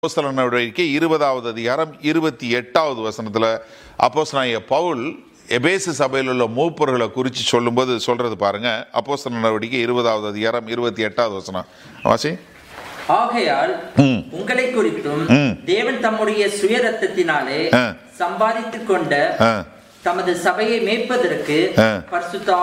அப்போஸ்தலர் நடவடிக்கை 20வது அதிகாரம் 28வது வசனத்துல அப்போஸ்தலனாகிய பவுல் எபேசு சபையில் உள்ள மூப்பர்களை குறித்து சொல்லும்போது சொல்றது பாருங்க. அப்போஸ்தலர் நடவடிக்கை 20வது அதிகாரம் 28வது வசனம் வாசி. ஆகையால் உங்களை குறித்தும் தேவன் தம்முடைய சுய ரத்தத்தினாலே சம்பாதித்துக் கொண்ட தமது சபையை மேய்ப்பதற்கு பரிசுத்த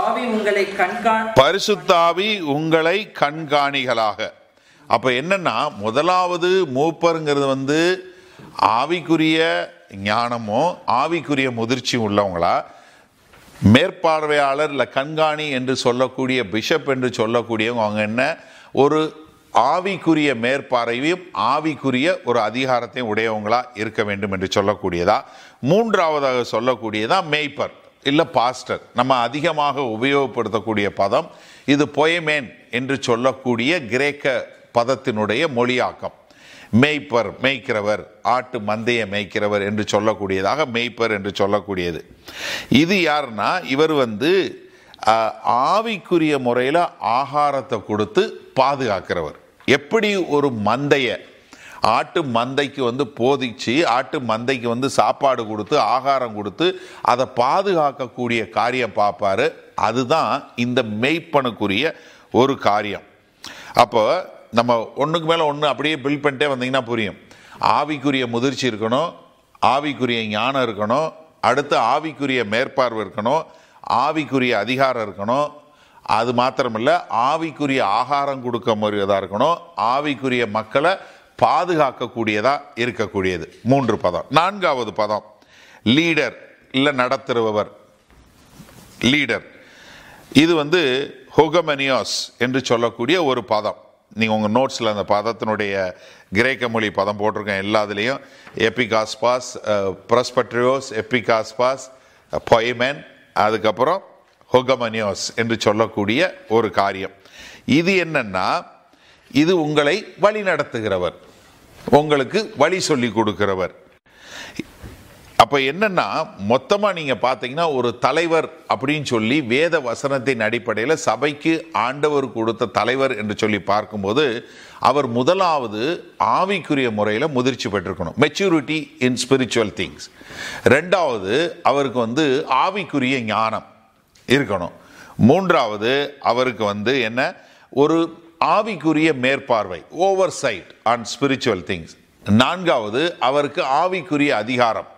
ஆவி உங்களை கண்காணிகளாக. அப்ப என்னன்னா, முதலாவது மூப்பருங்கிறது ஆவிக்குரிய ஞானமோ ஆவிக்குரிய முதிர்ச்சி உள்ளவங்களா, மேற்பார்வையாளர் இல்லை கண்காணி என்று சொல்லக்கூடிய பிஷப் என்று சொல்லக்கூடியவங்க அவங்க என்ன ஒரு ஆவிக்குரிய மேற்பார்வையும் ஆவிக்குரிய ஒரு அதிகாரத்தையும் உடையவங்களா இருக்க வேண்டும் என்று சொல்லக்கூடியதா. மூன்றாவதாக சொல்லக்கூடியதா மேய்ப்பர் இல்லை பாஸ்டர். நம்ம அதிகமாக உபயோகப்படுத்தக்கூடிய பதம் இது பொயமேன் என்று சொல்லக்கூடிய கிரேக்க பதத்தினுடைய மொழியாக்கம். மேய்ப்பர், மேய்க்கிறவர், ஆட்டு மந்தையை மேய்க்கிறவர் என்று சொல்லக்கூடியதாக மேய்ப்பர் என்று சொல்லக்கூடியது. இது யாருன்னா, இவர் ஆவிக்குரிய முறையில் ஆகாரத்தை கொடுத்து பாதுகாக்கிறவர். எப்படி ஒரு மந்தைய ஆட்டு மந்தைக்கு போதிச்சு ஆட்டு மந்தைக்கு சாப்பாடு கொடுத்து ஆகாரம் கொடுத்து அதை பாதுகாக்கக்கூடிய காரியம் பார்ப்பாரு. அதுதான் இந்த மேய்ப்பனுக்குரிய ஒரு காரியம். அப்போ நம்ம ஒன்றுக்கு மேலே ஒன்று அப்படியே பில்ட் பண்ணிட்டே வந்தீங்கன்னா புரியும். ஆவிக்குரிய முதிர்ச்சி இருக்கணும், ஆவிக்குரிய ஞானம் இருக்கணும், அடுத்து ஆவிக்குரிய மேற்பார்வை இருக்கணும், ஆவிக்குரிய அதிகாரம் இருக்கணும். அது மாத்திரமில்லை, ஆவிக்குரிய ஆகாரம் கொடுக்க முடியதாக இருக்கணும், ஆவிக்குரிய மக்களை பாதுகாக்கக்கூடியதாக இருக்கக்கூடியது. 3 பதம். 4வது பதம் லீடர் இல்லை நடத்துறவர், லீடர். இது ஹோகமனியாஸ் என்று சொல்லக்கூடிய ஒரு பதம். நீங்கள் உங்கள் நோட்ஸில் அந்த பதத்தினுடைய கிரேக்க மொழி பதம் போட்டிருக்கேன் எல்லாத்துலேயும். எபிகாஸ்பாஸ், ப்ரஸ்பட்ரியோஸ், எபிகாஸ்பாஸ், பொய்மென், அதுக்கப்புறம் ஹோகமனியோஸ் என்று சொல்லக்கூடிய ஒரு காரியம். இது என்னன்னா, இது உங்களை வழி நடத்துகிறவர், உங்களுக்கு வழி சொல்லி கொடுக்கிறவர். அப்போ என்னன்னா, மொத்தமாக நீங்கள் பார்த்தீங்கன்னா ஒரு தலைவர் அப்படின்னு சொல்லி வேத வசனத்தின் அடிப்படையில் சபைக்கு ஆண்டவர் கொடுத்த தலைவர் என்று சொல்லி பார்க்கும்போது அவர் முதலாவது ஆவிக்குரிய முறையில் முதிர்ச்சி பெற்றிருக்கணும், மெச்சூரிட்டி இன் ஸ்பிரிச்சுவல் திங்ஸ். 2வது அவருக்கு ஆவிக்குரிய ஞானம் இருக்கணும். 3வது அவருக்கு என்ன ஒரு ஆவிக்குரிய மேற்பார்வை, over side on spiritual things. 4வது அவருக்கு ஆவிக்குரிய அதிகாரம்.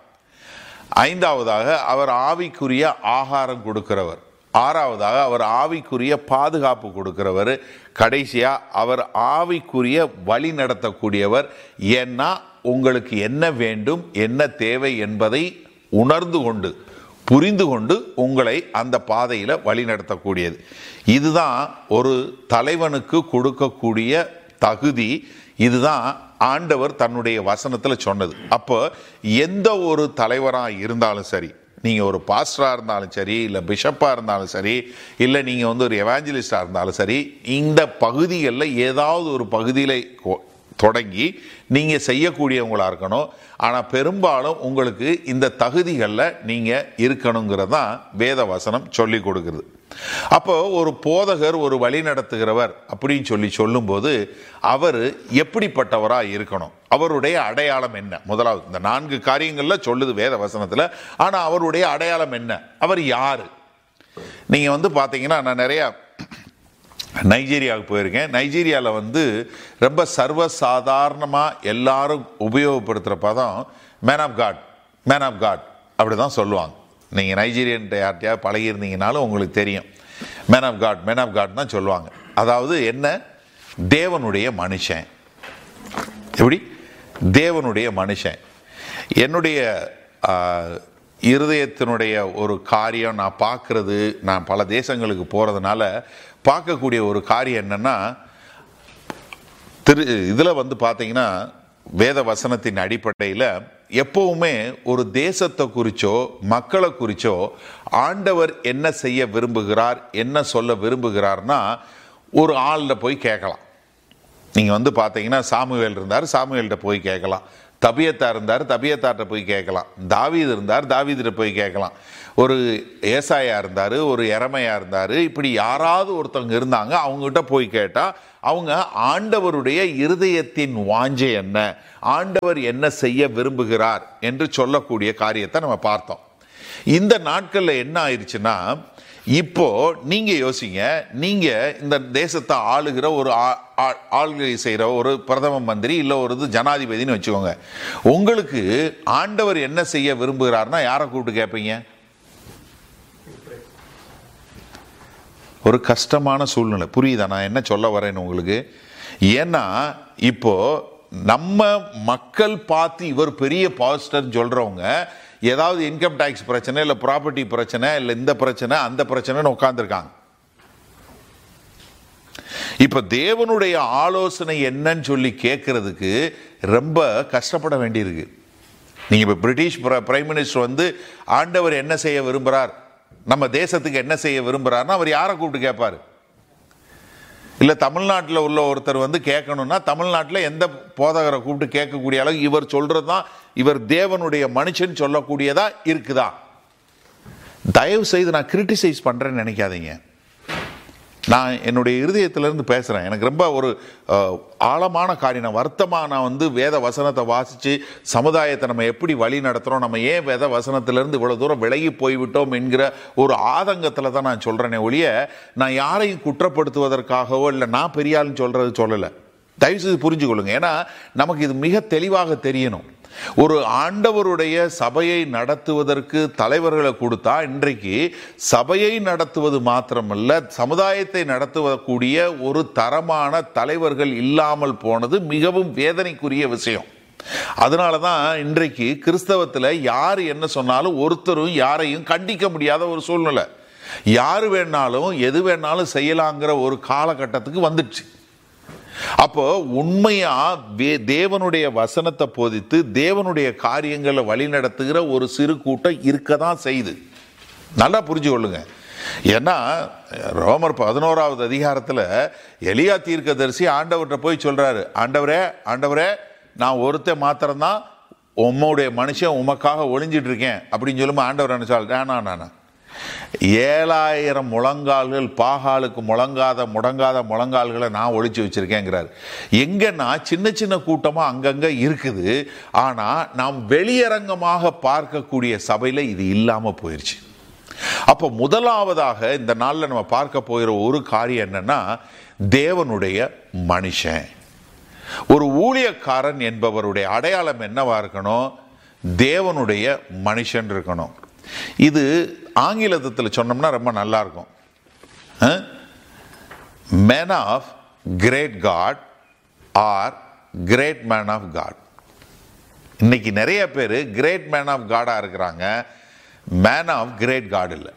5வதாக அவர் ஆவிக்குரிய ஆகாரம் கொடுக்கிறவர். 6வதாக அவர் ஆவிக்குரிய பாதுகாப்பு கொடுக்கிறவர். கடைசியா அவர் ஆவிக்குரிய வழி நடத்தக்கூடியவர். ஏன்னா உங்களுக்கு என்ன வேண்டும், என்ன தேவை என்பதை உணர்ந்து கொண்டு புரிந்து கொண்டு உங்களை அந்த பாதையில வழி நடத்தக்கூடியது. இதுதான் ஒரு தலைவனுக்கு கொடுக்கக்கூடிய தகுதி. இதுதான் ஆண்டவர் தன்னுடைய வசனத்தில் சொன்னது. அப்போ எந்த ஒரு தலைவராக இருந்தாலும் சரி, நீங்கள் ஒரு பாஸ்டராக இருந்தாலும் சரி, இல்லை பிஷப்பாக இருந்தாலும் சரி, இல்லை நீங்கள் ஒரு எவாஞ்சலிஸ்டாக இருந்தாலும் சரி, இந்த பகுதிகளில் ஏதாவது ஒரு பகுதியில் தொடங்கி நீங்கள் செய்யக்கூடியவங்களாக இருக்கணும். ஆனால் பெரும்பாலும் உங்களுக்கு இந்த தகுதிகளில் நீங்கள் இருக்கணுங்கிறது தான் வேத வசனம் சொல்லி கொடுக்குறது. அப்போ ஒரு போதகர், ஒரு வழி நடத்துகிறவர் அப்படின்னு சொல்லும்போது அவர் எப்படிப்பட்டவராக இருக்கணும், அவருடைய அடையாளம் என்ன? முதலாவது இந்த 4 காரியங்கள்ல சொல்லுது வேத வசனத்தில். ஆனால் அவருடைய அடையாளம் என்ன, அவர் யாரு? நீங்கள் பார்த்தீங்கன்னா, நான் நிறையா நைஜீரியாவுக்கு போயிருக்கேன். நைஜீரியாவில் ரொம்ப சர்வசாதாரணமாக எல்லாரும் உபயோகப்படுத்துகிற பதம் man of God, man of God அப்படி தான் சொல்லுவாங்க. நீங்கள் நைஜீரியன்ட்ட யார்ட்டையாவது பழகியிருந்தீங்கனாலும் உங்களுக்கு தெரியும். Man of God, man of God தான் சொல்லுவாங்க. அதாவது என்ன, தேவனுடைய மனுஷன். எப்படி தேவனுடைய மனுஷன். என்னுடைய இருதயத்தினுடைய ஒரு காரியம் நான் பார்க்கறது, நான் பல தேசங்களுக்கு போகிறதுனால பார்க்கக்கூடிய ஒரு காரியம் என்னன்னா, இதில் பார்த்தீங்கன்னா வேத வசனத்தின் அடிப்படையில் எப்பவுமே ஒரு தேசத்தை குறிச்சோ மக்களை குறிச்சோ ஆண்டவர் என்ன செய்ய விரும்புகிறார், என்ன சொல்ல விரும்புகிறார்னா ஒரு ஆளில் போய் கேட்கலாம். நீங்கள் வந்து பார்த்தீங்கன்னா சாமுவேல் இருந்தார், சாமுவேல்கிட்ட போய் கேட்கலாம். தபியத்தா இருந்தார், தபியத்தாட்ட போய் கேட்கலாம். தாவீது இருந்தார், தாவீதுகிட்ட போய் கேட்கலாம். ஒரு ஏசாயா இருந்தார், ஒரு எரமையா இருந்தார். இப்படி யாராவது ஒருத்தவங்க இருந்தாங்க, அவங்ககிட்ட போய் கேட்டால் அவங்க ஆண்டவருடைய இருதயத்தின் வாஞ்சை என்ன, ஆண்டவர் என்ன செய்ய விரும்புகிறார் என்று சொல்லக்கூடிய காரியத்தை நம்ம பார்த்தோம். இந்த நாட்களில் என்ன ஆயிடுச்சுன்னா, இப்போ நீங்க யோசிங்க, நீங்க இந்த தேசத்தை ஆளுகிற ஒரு ஆளுகை செய்கிற ஒரு பிரதம மந்திரி இல்லை ஒரு ஜனாதிபதினு வச்சுக்கோங்க. உங்களுக்கு ஆண்டவர் என்ன செய்ய விரும்புகிறார்னா யாரை கூப்பிட்டு கேட்பீங்க? ஒரு கஷ்டமான சூழ்நிலை. புரியுதா நான் என்ன சொல்ல வரேன்னு உங்களுக்கு? ஏன்னா இப்போ நம்ம மக்கள் பார்த்து இவர் பெரிய பாஸ்டர் சொல்றவங்க ஏதாவது இன்கம் டாக்ஸ் பிரச்சனை, இல்லை ப்ராப்பர்ட்டி பிரச்சனை, இல்லை இந்த பிரச்சனை அந்த பிரச்சனைன்னு உட்காந்துருக்காங்க. இப்ப தேவனுடைய ஆலோசனை என்னன்னு சொல்லி கேட்கறதுக்கு ரொம்ப கஷ்டப்பட வேண்டியிருக்கு. நீங்க இப்ப பிரிட்டிஷ் பிரைம் மினிஸ்டர் வந்து ஆண்டவர் என்ன செய்ய விரும்புறார், நம்ம தேசத்துக்கு என்ன செய்ய விரும்புறாருன்னா அவர் யாரை கூப்பிட்டு கேட்பாரு? இல்லை தமிழ்நாட்டில் உள்ள ஒருத்தர் வந்து கேட்கணும்னா தமிழ்நாட்டில் எந்த போதகரை கூப்பிட்டு கேட்கக்கூடிய அளவு இவர் சொல்றது தான் இவர் தேவனுடைய மனுஷன் சொல்லக்கூடியதா இருக்குதா? தயவு செய்து நான் கிரிட்டிசைஸ் பண்றேன்னு நினைக்காதீங்க. நான் என்னுடைய இருதயத்திலிருந்து பேசுகிறேன். எனக்கு ரொம்ப ஒரு ஆழமான காரியம், வருத்தமாக நான் வந்து வேத வசனத்தை வாசித்து சமுதாயத்தை நம்ம எப்படி வழி நடத்துகிறோம், நம்ம ஏன் வேத வசனத்திலேருந்து இவ்வளோ தூரம் விலகி போய்விட்டோம் என்கிற ஒரு ஆதங்கத்தில் தான் நான் சொல்கிறேனே ஒழிய நான் யாரையும் குற்றப்படுத்துவதற்காகவோ இல்லை நான் பெரியாள்னு சொல்லலை. தயவுசெய்து புரிஞ்சுக்கொள்ளுங்க. ஏன்னா நமக்கு இது மிக தெளிவாக தெரியணும். ஒரு ஆண்டவருடைய சபையை நடத்துவதற்கு தலைவர்களை கொடுத்தா இன்றைக்கு சபையை நடத்துவது மாத்திரமல்ல, சமுதாயத்தை நடத்துவக்கூடிய ஒரு தரமான தலைவர்கள் இல்லாமல் போனது மிகவும் வேதனைக்குரிய விஷயம். அதனால தான் இன்றைக்கு கிறிஸ்தவத்தில் யார் என்ன சொன்னாலும் ஒருத்தரும் யாரையும் கண்டிக்க முடியாத ஒரு சூழ்நிலை. யார் வேணாலும் எது வேணாலும் செய்யலாங்கிற ஒரு காலகட்டத்துக்கு வந்துடுச்சு. அப்போ உண்மையா தேவனுடைய வசனத்தை போதித்து தேவனுடைய காரியங்களை வழி நடத்துகிற ஒரு சிறு கூட்டம் இருக்கதான் செய்யுது. நல்லா புரிஞ்சு கொள்ளுங்க. ஏன்னா ரோமர் 11வது அதிகாரத்தில் எலியா தீர்க்கதரிசி ஆண்டவர்கிட்ட போய் சொல்றாரு, ஆண்டவரே நான் ஒருத்தன் மாத்திரம்தான் உம்முடைய மனுஷன் உமக்காக ஒளிஞ்சிட்டு இருக்கேன் அப்படின்னு சொல்லும்போது ஆண்டவர் நினைச்சால் நானா 7000 முழங்கால்கள் பாகாலுக்கு முடங்காத முழங்கால்களை நான் ஒழிச்சு வச்சிருக்கேங்கிறார். எங்கன்னா சின்ன சின்ன கூட்டமா அங்கங்க இருக்குது. ஆனா நாம் வெளியரங்கமாக பார்க்கக்கூடிய சபையில இது இல்லாம போயிருச்சு. அப்போ முதலாவதாக இந்த நாள்ல நம்ம பார்க்க போகிற ஒரு காரியம் என்னன்னா, தேவனுடைய மனுஷன். ஒரு ஊழியக்காரன் என்பவருடைய அடையாளம் என்னவா இருக்கணும்? தேவனுடைய மனுஷன் இருக்கணும். இது ஆங்கிலத்தில் சொன்னோம்னா ரொம்ப நல்லா இருக்கும். Man of great God are great man of God. இன்னைக்கு நிறைய பேர் கிரேட் மேன் ஆஃப் காடா இருக்கிறாங்க, மேன் ஆஃப் கிரேட் காட் இல்லை.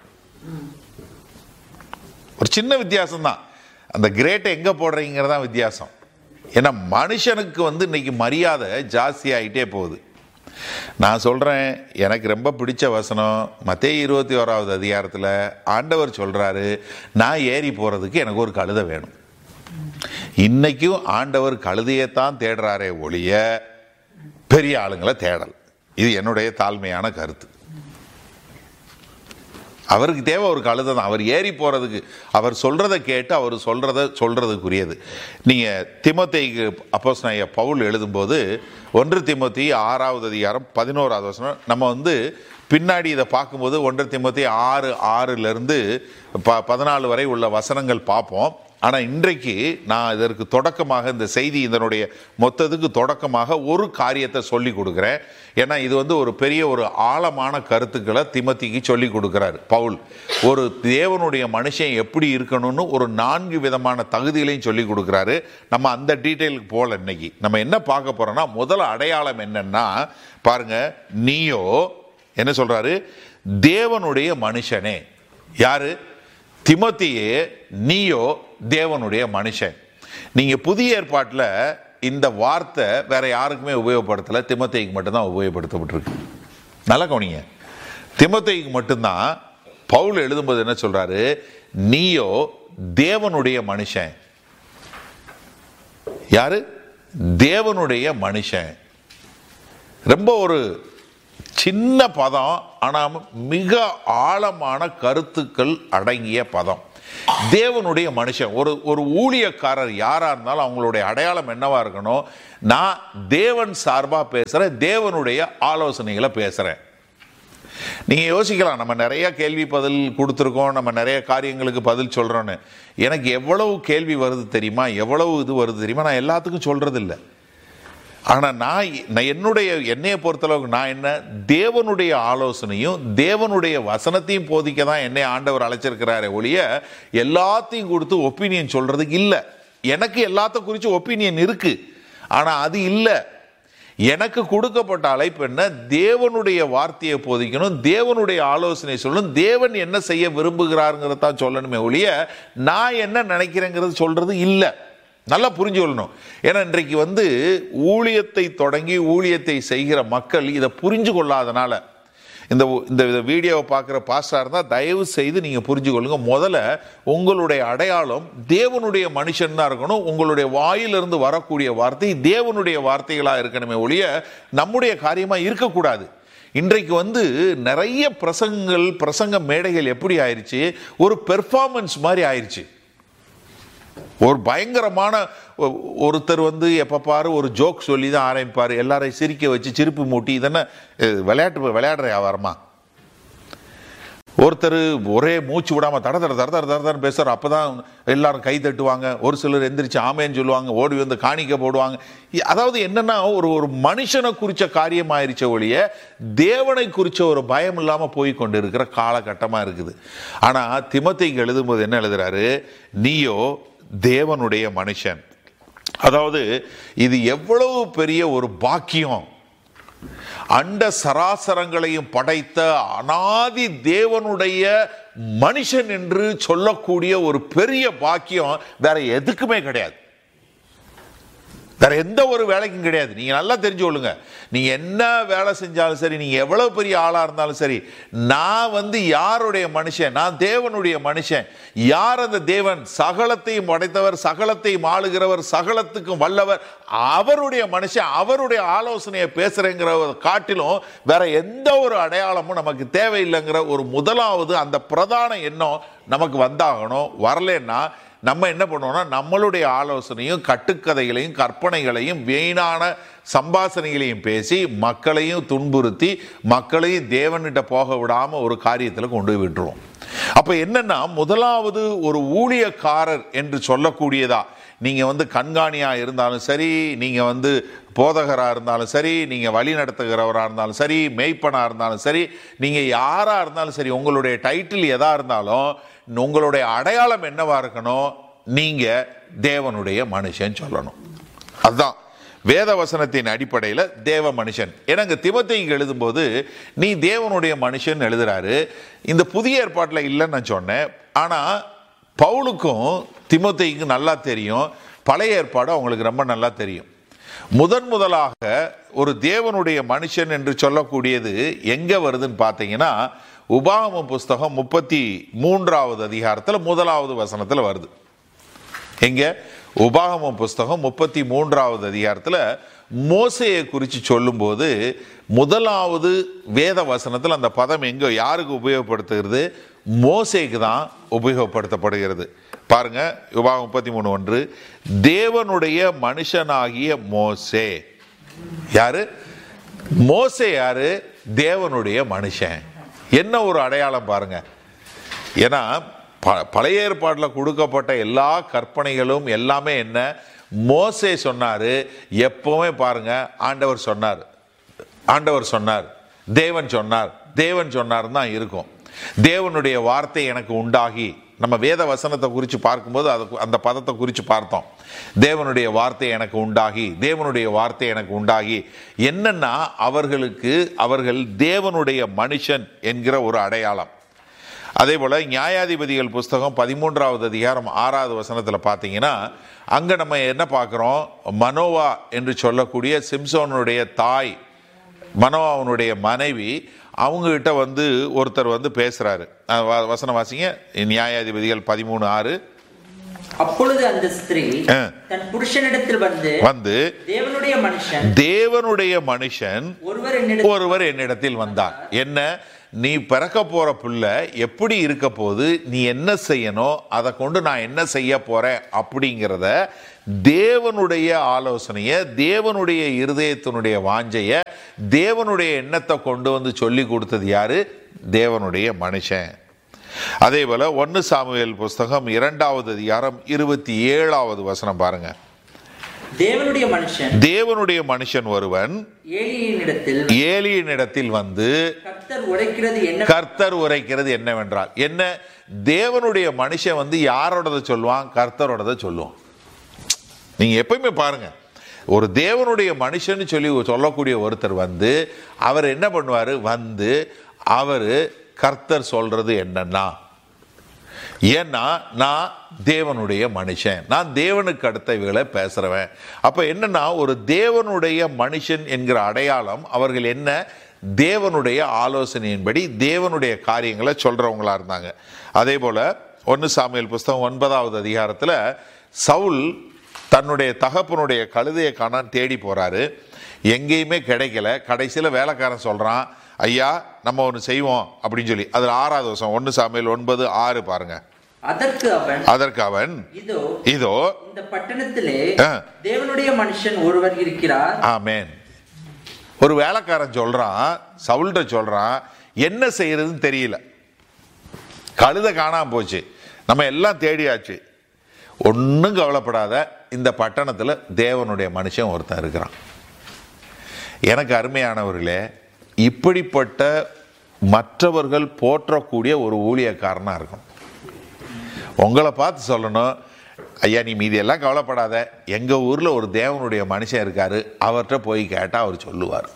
ஒரு சின்ன வித்தியாசம் தான். அந்த கிரேட்டை எங்க போடுறீங்கிறதா வித்தியாசம். ஏன்னா மனுஷனுக்கு வந்து இன்னைக்கு மரியாதை ஜாஸ்தி ஆகிட்டே போகுது. நான் சொல்றேன், எனக்கு ரொம்ப பிடிச்ச வசனம் மத்தேயு 21வது அதிகாரத்தில் ஆண்டவர் சொல்றாரு, நான் ஏறி போறதுக்கு எனக்கு ஒரு கழுதை வேணும். இன்னைக்கும் ஆண்டவர் கழுதையத்தான் தேடுறாரே ஒழிய பெரிய ஆளுங்களை தேடல். இது என்னுடைய தாழ்மையான கருத்து. அவருக்கு தேவை ஒரு கழுதை தான். அவர் ஏறி போறதுக்கு, அவர் சொல்றதை கேட்டு அவர் சொல்றதுக்குரியது. நீங்க தீமோத்தேயுக்கு அப்போஸ்தலனாகிய பவுல் எழுதும்போது 1 தீமோத்தேயு 6வது அதிகாரம் 11வது வசனம், நம்ம வந்து பின்னாடி இதை பார்க்கும்போது 1 தீமோத்தேயு 6:6 14 வரை உள்ள வசனங்கள் பார்ப்போம். ஆனால் இன்றைக்கு நான் இதற்கு தொடக்கமாக, இந்த செய்தி இதனுடைய மொத்தத்துக்கு தொடக்கமாக ஒரு காரியத்தை சொல்லி கொடுக்குறேன். ஏன்னா இது வந்து ஒரு பெரிய ஒரு ஆழமான கருத்துக்களை தீமோத்தேயுக்கு சொல்லி கொடுக்குறாரு பவுல். ஒரு தேவனுடைய மனுஷன் எப்படி இருக்கணும்னு ஒரு 4 விதமான தகுதிகளையும் சொல்லி கொடுக்குறாரு. நம்ம அந்த டீட்டெயிலுக்கு போகல. இன்னைக்கு நம்ம என்ன பார்க்க போறோம்னா, முதல் அடையாளம் என்னன்னா பாருங்க, நீயோ என்ன சொல்றாரு? தேவனுடைய மனுஷனே. யாரு? தீமோத்தேயே, நீயோ தேவனுடைய மனுஷன். நீங்க புதிய ஏற்பாட்டில் இந்த வார்த்தை வேற யாருக்குமே உபயோகப்படுத்தல, தீமோத்தேயுக்கு மட்டும்தான் உபயோகப்படுத்தப்பட்டிருக்கு. நல்லா கவனிங்க, தீமோத்தேயுக்கு மட்டும்தான் பவுல் எழுதும்போது என்ன சொல்றாரு? நீயோ தேவனுடைய மனுஷன். யாரு? தேவனுடைய மனுஷன். ரொம்ப ஒரு சின்ன பதம், ஆனால் மிக ஆழமான கருத்துக்கள் அடங்கிய பதம். தேவனுடைய மனுஷன். ஒரு ஊழியக்காரர் யாரா இருந்தாலும் அவங்களுடைய அடையாளம் என்னவா இருக்கணும்? நான் தேவன் சார்பா பேசுறேன், தேவனுடைய ஆலோசனைகளை பேசுறேன். நீங்க யோசிக்கலாம், நம்ம நிறைய கேள்வி பதில் கொடுத்துருக்கோம், நம்ம நிறைய காரியங்களுக்கு பதில் சொல்றோன்னு. எனக்கு எவ்வளவு கேள்வி வருது தெரியுமா, எவ்வளவு இது வருது தெரியுமா? நான் எல்லாத்துக்கும் சொல்றது இல்லை. ஆனால் நான் என்னைய பொறுத்தளவுக்கு நான் என்ன, தேவனுடைய ஆலோசனையும் தேவனுடைய வசனத்தையும் போதிக்க தான் என்னை ஆண்டவர் அழைச்சிருக்கிறாரே ஒழிய எல்லாத்தையும் கொடுத்து ஒப்பீனியன் சொல்றதுக்கு இல்லை. எனக்கு எல்லாத்த குறித்து ஒப்பீனியன் இருக்கு, ஆனால் அது இல்லை. எனக்கு கொடுக்கப்பட்ட அழைப்பு என்ன? தேவனுடைய வார்த்தையை போதிக்கணும், தேவனுடைய ஆலோசனை சொல்லணும், தேவன் என்ன செய்ய விரும்புகிறாருங்கிறதான் சொல்லணுமே ஒழிய நான் என்ன நினைக்கிறேங்கிறது சொல்றது இல்லை. நல்லா புரிஞ்சு கொள்ளணும். ஏன்னா இன்றைக்கு ஊழியத்தை தொடங்கி ஊழியத்தை செய்கிற மக்கள் இதை புரிஞ்சு கொள்ளாதனால, இந்த வீடியோவை பார்க்குற பாஸ்டராக இருந்தால் தயவு செய்து நீங்கள் புரிஞ்சு கொள்ளுங்க. முதல்ல உங்களுடைய அடையாளம் தேவனுடைய மனுஷன் தான் இருக்கணும். உங்களுடைய வாயிலிருந்து வரக்கூடிய வார்த்தை தேவனுடைய வார்த்தைகளாக இருக்கணுமே ஒழிய நம்முடைய காரியமாக இருக்கக்கூடாது. இன்றைக்கு நிறைய பிரசங்க மேடைகள் எப்படி ஆயிடுச்சு, ஒரு பெர்ஃபார்மன்ஸ் மாதிரி ஆயிடுச்சு. ஒரு பயங்கரமான ஒருத்தர் எப்ப பாரு ஒரு ஜோக் சொல்லி தான் ஆரம்பிப்பார், எல்லாரையும் சிரிக்க வச்சு சிரிப்பு மூட்டி. இதென்ன விளையாடுற வியாபாரமா? ஒருத்தர் ஒரே மூச்சு விடாம தட தட தட தட தடன்னு பேசுறாரு, அப்பதான் எல்லாரும் கை தட்டுவாங்க, ஒரு சிலர் எந்திரிச்சு ஆமேன்னு சொல்லுவாங்க, ஓடி காணிக்க போடுவாங்க. அதாவது என்னன்னா, ஒரு மனுஷனை குறிச்ச காரியம் ஆயிருச்ச ஒழிய தேவனை குறிச்ச ஒரு பயம் இல்லாம போய் கொண்டு இருக்கிற காலகட்டமா இருக்குது. ஆனா தீமோத்தேயுக்கு எழுதும்போது என்ன எழுதுறாரு? நீயோ தேவனுடைய மனுஷன். அதாவது இது எவ்வளவு பெரிய ஒரு பாக்கியம்! அண்ட சராசரங்களையும் படைத்த அனாதி தேவனுடைய மனுஷன் என்று சொல்லக்கூடிய ஒரு பெரிய பாக்கியம் வேற எதுக்குமே கிடையாது, வேற எந்த ஒரு வேலைக்கும் கிடையாது. நீங்க நல்லா தெரிஞ்சு கொள்ளுங்க. நீங்க என்ன வேலை செஞ்சாலும் சரி, நீங்க எவ்வளவு பெரிய ஆளா இருந்தாலும் சரி, நான் யாருடைய மனுஷன்? நான் தேவனுடைய மனுஷன். யார் அந்த தேவன்? சகலத்தையும் படைத்தவர், சகலத்தையும் ஆளுகிறவர், சகலத்துக்கும் வல்லவர். அவருடைய மனுஷன், அவருடைய ஆலோசனையை பேசுறேங்கிற காட்டிலும் வேற எந்த ஒரு அடையாளமும் நமக்கு தேவையில்லைங்கிற ஒரு முதலாவது அந்த பிரதான எண்ணம் நமக்கு வந்தாகணும். வரலன்னா நம்ம என்ன பண்ணுவோம்னா, நம்மளுடைய ஆலோசனையும் கட்டுக்கதைகளையும் கற்பனைகளையும் வீணான சம்பாசனைகளையும் பேசி மக்களையும் துன்புறுத்தி மக்களையும் தேவன்கிட்ட போக விடாம ஒரு காரியத்தில் கொண்டு போய் விட்டுருவோம். அப்ப என்னன்னா, முதலாவது ஒரு ஊழியக்காரர் என்று சொல்லக்கூடியதா, நீங்க கண்காணியா இருந்தாலும் சரி, நீங்க போதகரா இருந்தாலும் சரி, நீங்க வழி நடத்துகிறவரா இருந்தாலும் சரி, மேய்ப்பனா இருந்தாலும் சரி, நீங்க யாரா இருந்தாலும் சரி, உங்களுடைய டைட்டில் எதா இருந்தாலும் உங்களுடைய அடையாளம் என்னவா இருக்கணும்? நீங்க தேவனுடைய மனுஷன் சொல்லணும். அதுதான் வேத வசனத்தின் அடிப்படையில் தேவ மனுஷன். ஏன்னா தீமோத்தேயுக்கு எழுதும்போது நீ தேவனுடைய மனுஷன் எழுதுறாரு. இந்த புதிய ஏற்பாட்டில் இல்லைன்னு நான் சொன்னேன். ஆனா பவுலுக்கும் தீமோத்தேயுக்கும் நல்லா தெரியும், பழைய ஏற்பாடு அவங்களுக்கு ரொம்ப நல்லா தெரியும். முதலாக ஒரு தேவனுடைய மனுஷன் என்று சொல்லக்கூடியது எங்க வருதுன்னு பார்த்தீங்கன்னா, உபாகமம் புஸ்தகம் 33வது அதிகாரத்தில் 1வது வசனத்தில் வருது. எங்க? உபாகமம் புஸ்தகம் 33வது அதிகாரத்தில் மோசேயை குறித்து சொல்லும்போது 1வது வேத வசனத்தில் அந்த பதம் எங்க யாருக்கு உபயோகப்படுத்துகிறது? மோசேக்கு தான் உபயோகப்படுத்தப்படுகிறது. பாருங்க, உபாகமம் 33:1, தேவனுடைய மனுஷனாகிய மோசே. யாரு மோசே? யாரு? தேவனுடைய மனுஷன். என்ன ஒரு அடையாளம் பாருங்க. ஏன்னா பழைய ஏற்பாட்டில் கொடுக்கப்பட்ட எல்லா கற்பனைகளும் எல்லாமே என்ன? மோசே சொன்னாரு. எப்பவுமே பாருங்க, ஆண்டவர் சொன்னார், தேவன் சொன்னார் தான் இருக்கும். தேவனுடைய வார்த்தை எனக்கு உண்டாகி, நம்ம வேத வசனத்தை குறித்து பார்க்கும்போது அந்த பதத்தை குறித்து பார்த்தோம். தேவனுடைய வார்த்தை எனக்கு உண்டாகி, தேவனுடைய வார்த்தை எனக்கு உண்டாகி. என்னன்னா, அவர்கள் தேவனுடைய மனுஷன் என்கிற ஒரு அடையாளம். அதே போல நியாயாதிபதிகள் புஸ்தகம் 13வது அதிகாரம் 6வது வசனத்தில் பார்த்தீங்கன்னா, அங்க நம்ம என்ன பார்க்கிறோம்? மனோவா என்று சொல்லக்கூடிய சிம்சோனுடைய தாய், மனோவாவுடைய மனைவி, அவங்க கிட்ட ஒருத்தர் பேசுறாரு. வசனம் வாசிங்க, நியாயாதிபதிகள் 13:6. அப்பொழுது அந்த ஸ்திரீ தன் புருஷனிடத்தில் வந்து தேவனுடைய மனுஷன் ஒருவர் என்னிடத்தில் வந்தார். என்ன, நீ பிறக்க போற புள்ள எப்படி இருக்க போது, நீ என்ன செய்யணும், அதை கொண்டு நான் என்ன செய்ய போறேன் அப்படிங்கிறத தேவனுடைய ஆலோசனைய, தேவனுடைய இருதயத்தினுடைய வாஞ்சைய, தேவனுடைய எண்ணத்தை கொண்டு வந்து சொல்லி கொடுத்தது யாரு? தேவனுடைய மனுஷன். அதே போல 1 சாமுவேல் புஸ்தகம் 2வது அதிகாரம் 27வது வசனம் பாருங்க. தேவனுடைய மனுஷன் ஒருவன் ஏலியினிடத்தில் வந்து கர்த்தர் உரைக்கிறது என்னவென்றால், என்ன, தேவனுடைய மனுஷன் வந்து யாரோடத சொல்லுவான்? கர்த்தரோடத சொல்லுவான். நீங்க எப்பயுமே பாருங்க, ஒரு தேவனுடைய மனுஷன் சொல்லக்கூடிய ஒருத்தர் வந்து அவர் என்ன பண்ணுவாரு? வந்து அவரு கர்த்தர் சொல்றது என்னன்னா, ஏன்னா நான் தேவனுடைய மனுஷன், நான் தேவனுக்கு அடுத்தவைகளை பேசுறவன். அப்ப என்னன்னா, ஒரு தேவனுடைய மனுஷன் என்கிற அடையாளம் அவர்கள் என்ன? தேவனுடைய ஆலோசனையின்படி தேவனுடைய காரியங்களை சொல்றவங்களா இருந்தாங்க. அதே போல 1 சாமுவேல் புஸ்தகம் 9வது அதிகாரத்துல சவுல் தன்னுடைய தகப்பனுடைய கழுதையை காண தேடி போறாரு. எங்கேயுமே கிடைக்கல. கடைசியில வேலைக்காரன் சொல்றான், ஐயா நம்ம ஒன்று செய்வோம் அப்படின்னு சொல்லி. அதுல 6வது வசனம் 1 சாமுவேல் 9:6 பாருங்க. அதற்கு அவன் இதோ இந்த பட்டணத்திலே தேவனுடைய மனுஷன் ஒருவர் இருக்கிறார். ஆமென். ஒரு வேலைக்காரன் சொல்றான், சவுல்ட்ட சொல்றான், என்ன செய்யறதுன்னு தெரியல, கழுதை காணாம போச்சு, நம்ம எல்லாம் தேடியாச்சு, ஒன்னும் கவலைப்படாத, இந்த பட்டணத்துல தேவனுடைய மனுஷன் ஒருத்தன் இருக்கிறான். எனக்கு அருமையானவர்களே, இப்படிப்பட்ட மற்றவர்கள் போற்றக்கூடிய ஒரு ஊழியக்காரனா இருக்கணும். உங்களை பார்த்து சொல்லணும், ஐயா நீ மீதி எல்லாம் கவலைப்படாத, எங்க ஊர்ல ஒரு தேவனுடைய மனுஷன் இருக்காரு, அவர்கிட்ட போய் கேட்டா அவர் சொல்லுவார்.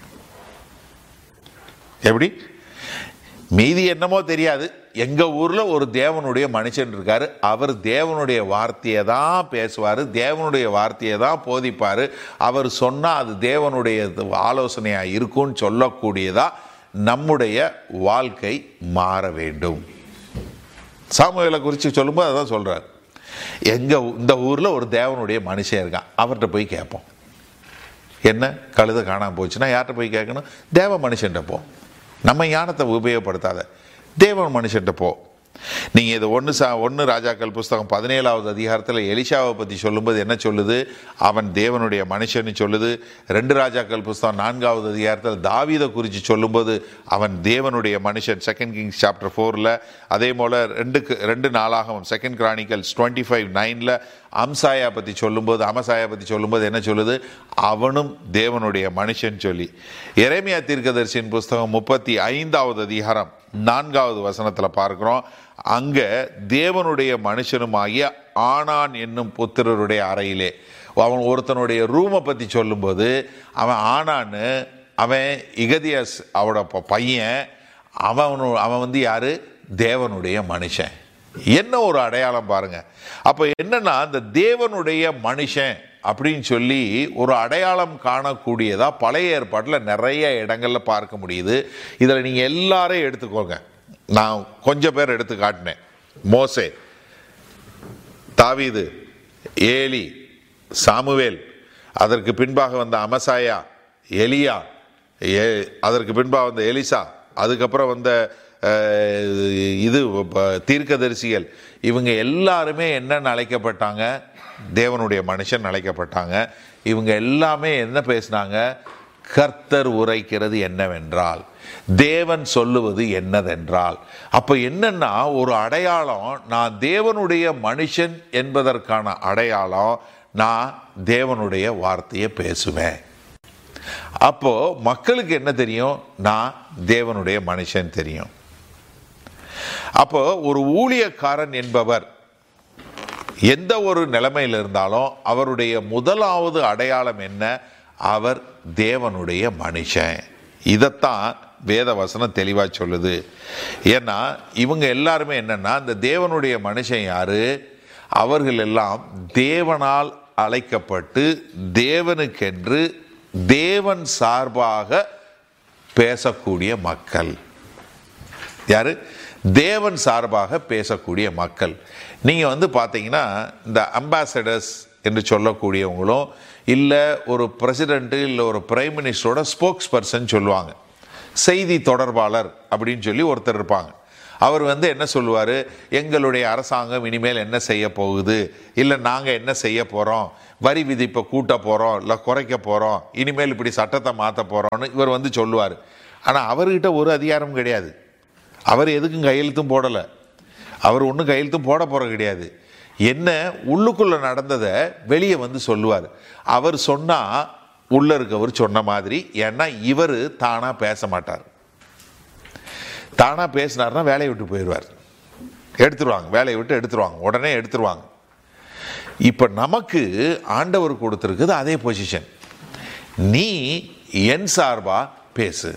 எப்படி? மீதி என்னமோ தெரியாது, எங்க ஊர்ல ஒரு தேவனுடைய மனுஷன் இருக்காரு, அவர் தேவனுடைய வார்த்தையை தான் பேசுவாரு, தேவனுடைய வார்த்தையை தான் போதிப்பாரு, அவர் சொன்னா அது தேவனுடைய ஆலோசனையா இருக்கும்னு சொல்லக்கூடியதா நம்முடைய வாழ்க்கை மாற வேண்டும். சாமுவேலை குறித்து சொல்லும்போது அதான் சொல்றாரு, எங்க இந்த ஊர்ல ஒரு தேவனுடைய மனுஷன் இருக்கான், அவர்கிட்ட போய் கேட்போம். என்ன, கழுதை காணாம போச்சுன்னா யார்கிட்ட போய் கேட்கணும்? தேவ மனுஷன்ட்ட போ. நம்ம ஞானத்தை உபயோகப்படுத்தாத, தேவன் மனுஷன்ட்ட போ. நீங்க இது 1 ராஜாக்கள் புஸ்தகம் 17வது அதிகாரத்தில் எலிஷாவை பத்தி சொல்லும்போது என்ன சொல்லுது? அவன் தேவனுடைய மனுஷன் சொல்லுது. 2 ராஜாக்கள் புஸ்தகம் 4வது அதிகாரத்தில் தாவீதை குறித்து சொல்லும்போது அவன் தேவனுடைய மனுஷன் 2 கிங்ஸ் சாப்டர் 4ல. அதே போல 2 நாளாகமம் 2 கிரானிக்கல்ஸ் 25:9ல அமசாயா பத்தி சொல்லும்போது என்ன சொல்லுது? அவனும் தேவனுடைய மனுஷன் சொல்லி. எரேமியா தீர்க்கதரிசியின் புஸ்தகம் 35வது அதிகாரம் 4வது வசனத்துல பார்க்கிறோம். அங்க தேவனுடைய மனுஷனுமாகிய ஆனான் என்னும் புத்திரருடைய அறையிலே, அவன் ஒருத்தனுடைய ரூமை பத்தி சொல்லும்போது அவன் ஆனான்னு, அவன் இகதியாஸ் அவட பையன், அவன் வந்து யாரு? தேவனுடைய மனுஷன். என்ன ஒரு அடையாளம் பாருங்க. அப்ப என்னன்னா, அந்த தேவனுடைய மனுஷன் அப்படின்னு சொல்லி ஒரு அடையாளம் காணக்கூடியதா பழைய ஏற்பாட்டில் நிறைய இடங்கள்ல பார்க்க முடியுது. இதுல நீங்க எல்லாரையும் எடுத்துக்கோங்க, நான் கொஞ்சம் பேர் எடுத்து காட்டினேன். மோசே, தாவீது, ஏலி, சாமுவேல், அதற்கு பின்பாக வந்த அமசாயா, எலியா, அதற்கு பின்பாக வந்த எலிசா, அதுக்கப்புறம் வந்த தீர்க்கதரிசிகள், இவங்க எல்லாருமே என்னன்னு அழைக்கப்பட்டாங்க? தேவனுடைய மனுஷன் அழைக்கப்பட்டாங்க. இவங்க எல்லாமே என்ன பேசினாங்க? கர்த்தர் உரைக்கிறது என்னவென்றால், தேவன் சொல்லுவது என்னதென்றால். அப்ப என்னன்னா, ஒரு அடையாளம், நான் தேவனுடைய மனுஷன் என்பதற்கான அடையாளம், நான் தேவனுடைய வார்த்தையை பேசுவேன். அப்போ மக்களுக்கு என்ன தெரியும்? நான் தேவனுடைய மனுஷன் தெரியும். அப்போ ஒரு ஊழியக்காரன் என்பவர் எந்த ஒரு நிலைமையில் இருந்தாலும் அவருடைய முதலாவது அடையாளம் என்ன? அவர் தேவனுடைய மனுஷன். இதைத்தான் வேத வசனம் தெளிவா சொல்லுது. ஏன்னா இவங்க எல்லாருமே என்னன்னா, இந்த தேவனுடைய மனுஷன் யாரு? அவர்கள் எல்லாம் தேவனால் அழைக்கப்பட்டு தேவனுக்கென்று தேவன் சார்பாக பேசக்கூடிய மக்கள். யாரு? தேவன் சார்பாக பேசக்கூடிய மக்கள். நீங்கள் பார்த்தீங்கன்னா இந்த அம்பாசடர்ஸ் என்று சொல்லக்கூடியவங்களும் இல்லை ஒரு பிரசிடென்ட்டு இல்லை ஒரு பிரைம் மினிஸ்டரோட ஸ்போக்ஸ் பர்சன் சொல்லுவாங்க, செய்தி தொடர்பாளர் அப்படின்னு சொல்லி ஒருத்தர் இருப்பாங்க. அவர் என்ன சொல்லுவார், எங்களுடைய அரசாங்கம் இனிமேல் என்ன செய்ய போகுது, இல்லை நாங்கள் என்ன செய்ய போகிறோம், வரி விதிப்பை கூட்ட போகிறோம் இல்லை குறைக்க போகிறோம், இனிமேல் இப்படி சட்டத்தை மாற்ற போகிறோன்னு இவர் சொல்லுவார். ஆனால் அவர்கிட்ட ஒரு அதிகாரமும் கிடையாது. அவர் எதுக்கும் கையெழுத்தும் போடலை, அவர் ஒன்றும் கையெழுத்தும் போட போகிறது கிடையாது. என்ன உள்ளுக்குள்ளே நடந்ததை வெளியே சொல்லுவார். அவர் சொன்னால் உள்ளே இருக்கவர் சொன்ன மாதிரி. ஏன்னா இவர் தானாக பேச மாட்டார். தானாக பேசினார்னா வேலையை விட்டு போயிடுவார், எடுத்துருவாங்க, வேலையை விட்டு எடுத்துருவாங்க, உடனே எடுத்துருவாங்க. இப்போ நமக்கு ஆண்டவர் கொடுத்துருக்குது அதே பொசிஷன். நீ என் சார்பா பேசு,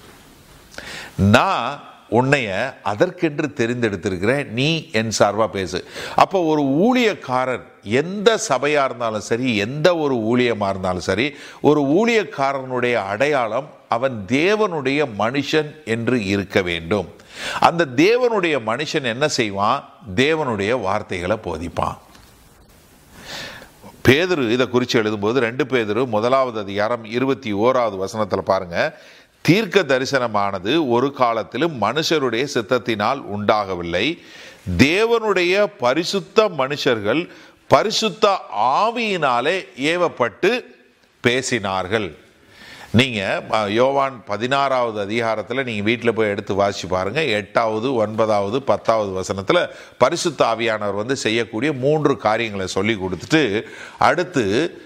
நான் உன்னைய அதற்கென்று தெரிந்தெடுத்திருக்கிறேன், நீ என் சார்பா பேசு. அப்போ ஒரு ஊழியக்காரர் எந்த சபையா இருந்தாலும் சரி, எந்த ஒரு ஊழியமா இருந்தாலும் சரி, ஒரு ஊழியக்காரனுடைய அடையாளம் அவன் தேவனுடைய மனுஷன் என்று இருக்க வேண்டும். அந்த தேவனுடைய மனுஷன் என்ன செய்வான்? தேவனுடைய வார்த்தைகளை போதிப்பான். பேதுரு இதை குறித்து எழுதும்போது 2 பேதுரு 1வது அதிகாரம் 21வது வசனத்தில் பாருங்க, தீர்க்க தரிசனமானது ஒரு காலத்திலும் மனுஷருடைய சித்தத்தினால் உண்டாகவில்லை, தேவனுடைய பரிசுத்த மனுஷர்கள் பரிசுத்த ஆவியினாலே ஏவப்பட்டு பேசினார்கள். நீங்கள் யோவான் 16வது அதிகாரத்தில் நீங்கள் வீட்டில் போய் எடுத்து வாசிச்சு பாருங்கள். 8வது 9வது 10வது வசனத்தில் பரிசுத்த ஆவியானவர் செய்யக்கூடிய 3 காரியங்களை சொல்லி கொடுத்துட்டு அடுத்து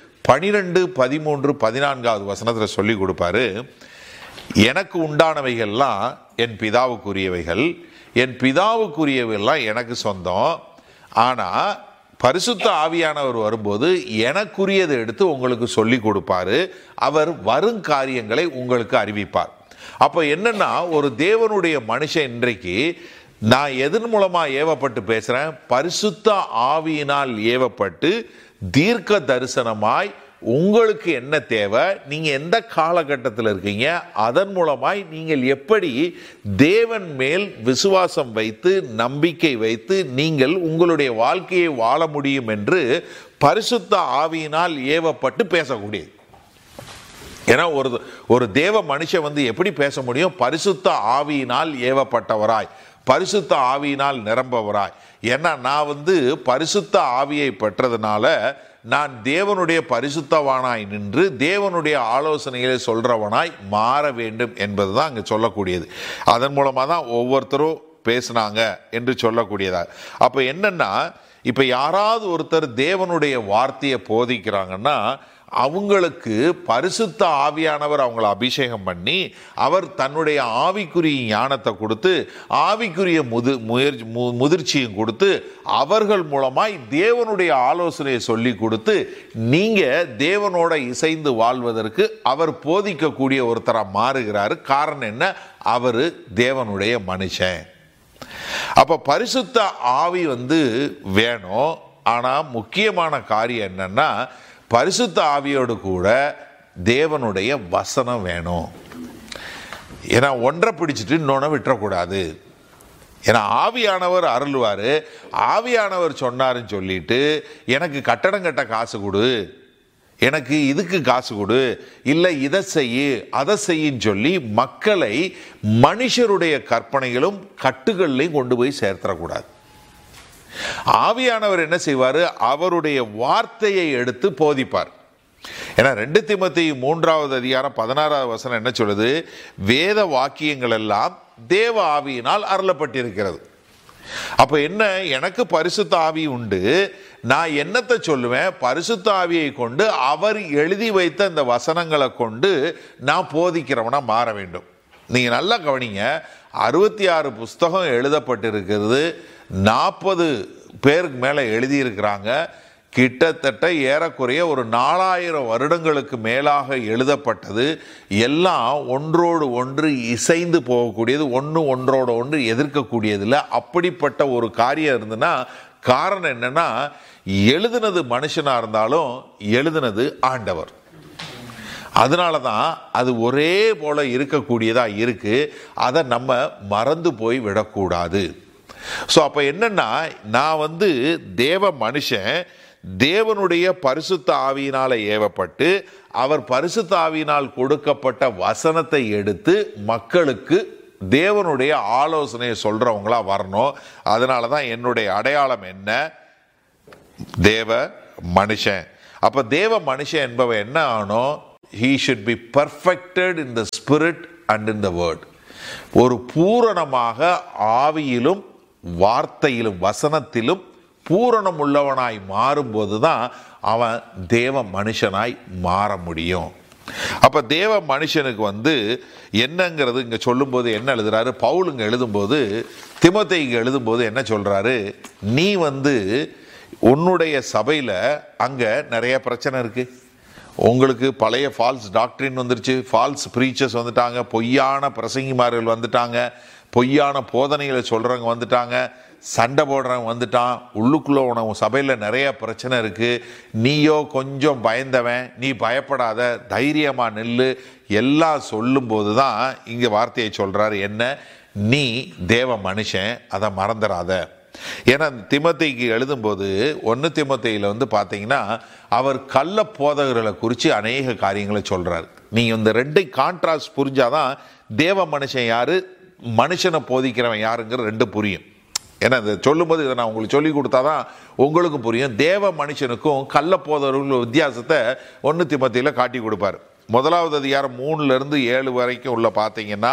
12, 13, 14வது வசனத்தில் சொல்லி கொடுப்பாரு, எனக்கு உண்டானவைகள்லாம் என் பிதாவுக்குரியவைகள், என் பிதாவுக்குரியவைகள்லாம் எனக்கு சொந்தம், ஆனால் பரிசுத்த ஆவியானவர் வரும்போது எனக்குரியதை எடுத்து உங்களுக்கு சொல்லி கொடுப்பாரு, அவர் வரும் காரியங்களை உங்களுக்கு அறிவிப்பார். அப்போ என்னன்னா, ஒரு தேவனுடைய மனுஷன் இன்றைக்கு நான் எதன் மூலமா ஏவப்பட்டு பேசுறேன்? பரிசுத்த ஆவியினால் ஏவப்பட்டு தீர்க்க தரிசனமாய் உங்களுக்கு என்ன தேவை, நீங்க எந்த காலகட்டத்தில் இருக்கீங்க, அதன் மூலமாய் நீங்கள் எப்படி தேவன் மேல் விசுவாசம் வைத்து நம்பிக்கை வைத்து நீங்கள் உங்களுடைய வாழ்க்கையை வாழ முடியும் என்று பரிசுத்த ஆவியினால் ஏவப்பட்டு பேசக்கூடியது. ஏன்னா ஒரு தேவ மனுஷன் எப்படி பேச முடியும்? பரிசுத்த ஆவியினால் ஏவப்பட்டவராய், பரிசுத்த ஆவியினால் நிரம்பவராய். ஏன்னா நான் பரிசுத்த ஆவியை பெற்றதுனால நான் தேவனுடைய பரிசுத்தவானாய் நின்று தேவனுடைய ஆலோசனைகளை சொல்றவனாய் மாற வேண்டும் என்பதுதான் அங்கே சொல்லக்கூடியது. அதன் மூலமாக தான் ஒவ்வொருத்தரும் பேசினாங்க என்று சொல்லக்கூடியதா. அப்போ என்னன்னா, இப்போ யாராவது ஒருத்தர் தேவனுடைய வார்த்தையை போதிக்கிறாங்கன்னா அவங்களுக்கு பரிசுத்த ஆவியானவர் அவங்களை அபிஷேகம் பண்ணி அவர் தன்னுடைய ஆவிக்குரிய ஞானத்தை கொடுத்து ஆவிக்குரிய முதிர்ச்சியும் கொடுத்து அவர்கள் மூலமாய் தேவனுடைய ஆலோசனையை சொல்லி கொடுத்து நீங்க தேவனோட இசைந்து வாழ்வதற்கு அவர் போதிக்கக்கூடிய ஒருத்தராக மாறுகிறாரு. காரணம் என்ன? அவரு தேவனுடைய மனுஷன். அப்ப பரிசுத்த ஆவி வேணும். ஆனா முக்கியமான காரியம் என்னன்னா, பரிசுத்த ஆவியோடு கூட தேவனுடைய வசனம் வேணும். ஏன்னா ஒன்றை பிடிச்சிட்டு இன்னொன்று விட்டுறக்கூடாது. ஏன்னா ஆவியானவர் அருள்வாரு, ஆவியானவர் சொன்னாருன்னு சொல்லிட்டு எனக்கு கட்டடம் கட்ட காசு கொடு, எனக்கு இதுக்கு காசு கொடு, இல்லை இதை செய்யு அதை செய்யின்னு சொல்லி மக்களை மனுஷருடைய கற்பனைகளும் கட்டுகள்லையும் கொண்டு போய் சேர்த்துடக்கூடாது. ஆவியானவர் என்ன செய்வார்? அவருடைய வார்த்தையை எடுத்து போதிப்பார். ஏன்னா 2 தீமோத்தேயு 3வது அதிகாரம் 16வது வசனம் என்ன சொல்லுது? வேத வாக்கியங்கள் எல்லாம் தேவ ஆவியினால் அருளப்பட்டிருக்கிறது. அப்ப என்ன, எனக்கு பரிசுத்த ஆவி உண்டு, நான் என்னத்தை சொல்லுவேன்? பரிசுத்த ஆவியை கொண்டு அவர் எழுதி வைத்த இந்த வசனங்களை கொண்டு நான் போதிக்கிறவனா மாற வேண்டும். நீங்க நல்லா கவனிங்க, 66 புஸ்தகம் எழுதப்பட்டிருக்கிறது, 40 பேருக்கு மேலே எழுதியிருக்கிறாங்க. கிட்டத்தட்ட ஏறக்குறைய ஒரு 4000 வருடங்களுக்கு மேலாக எழுதப்பட்டது. எல்லாம் ஒன்றோடு ஒன்று இசைந்து போகக்கூடியது, ஒன்று ஒன்றோடு ஒன்று எதிர்க்கக்கூடியதில்லை. அப்படிப்பட்ட ஒரு காரியம் இருந்துன்னா காரணம் என்னன்னா, எழுதுனது மனுஷனா இருந்தாலும் எழுதுனது ஆண்டவர். அதனால தான் அது ஒரே போல இருக்கக்கூடியதா இருக்கு. அதை நம்ம மறந்து போய் விடக்கூடாது. ஸோ அப்போ என்னன்னா, நான் தேவ மனுஷன், தேவனுடைய பரிசுத்த ஆவியினால ஏவப்பட்டு அவர் பரிசுத்த ஆவியினால் கொடுக்கப்பட்ட வசனத்தை எடுத்து மக்களுக்கு தேவனுடைய ஆலோசனையை சொல்றவங்களா வரணும். அதனால தான் என்னுடைய அடையாளம் என்ன? தேவ மனுஷன். அப்ப தேவ மனுஷன் என்பவன் என்ன ஆனோம்? He should be perfected in the spirit and in the word. ஒரு பூரணமாக ஆவியிலும் வார்த்தையிலும் வசனத்திலும் பூரணம் உள்ளவனாய் மாறும்போது தான் அவன் தேவ மனுஷனாய் மாற முடியும். அப்ப தேவ மனுஷனுக்கு என்னங்கிறது இங்க சொல்லும்போது என்ன எழுதுறாரு பவுல்? இங்க எழுதும்போது, தீமோத்தேயுக்கு எழுதும்போது என்ன சொல்றாரு? நீ உன்னுடைய சபையில அங்க நிறைய பிரச்சனை இருக்கு. உங்களுக்கு பழைய ஃபால்ஸ் டாக்டரின் வந்துருச்சு, ஃபால்ஸ் ப்ரீச்சர்ஸ் வந்துட்டாங்க, பொய்யான பிரசங்கிமார்கள் வந்துட்டாங்க, பொய்யான போதனைகளை சொல்றவங்க வந்துட்டாங்க, சண்டை போடுறவங்க வந்துட்டான். உள்ளுக்குள்ள உனக்கு சபையில் நிறைய பிரச்சனை இருக்கு. நீயோ கொஞ்சம் பயந்தவன், நீ பயப்படாத, தைரியமா நில்லு எல்லாம் சொல்லும்போது தான் இங்க வார்த்தையை சொல்றாரு. என்ன? நீ தேவ மனுஷன், அதை மறந்துடாத. ஏன்னா தீமோத்தேயுக்கு எழுதும்போது 1 தீமோத்தேயுல பார்த்தீங்கன்னா அவர் கள்ள போதகர்களை குறித்து அநேக காரியங்களை சொல்றாரு. நீங்க இந்த ரெண்டை கான்ட்ராஸ்ட் புரிஞ்சாதான் தேவ மனுஷன் யாரு, மனுஷனை போதிக்கிறவன் யாருங்கிற ரெண்டு புரியும். ஏன்னா இதை சொல்லும்போது இதை நான் உங்களுக்கு சொல்லி கொடுத்தாதான் உங்களுக்கு புரியும். தேவ மனுஷனுக்கும் கள்ள போதகர்களும் வித்தியாசத்தை 1 தீமோத்தேயுல காட்டி கொடுப்பார். 1வது அதிகாரம் 3-7 வரைக்கும் உள்ள பார்த்தீங்கன்னா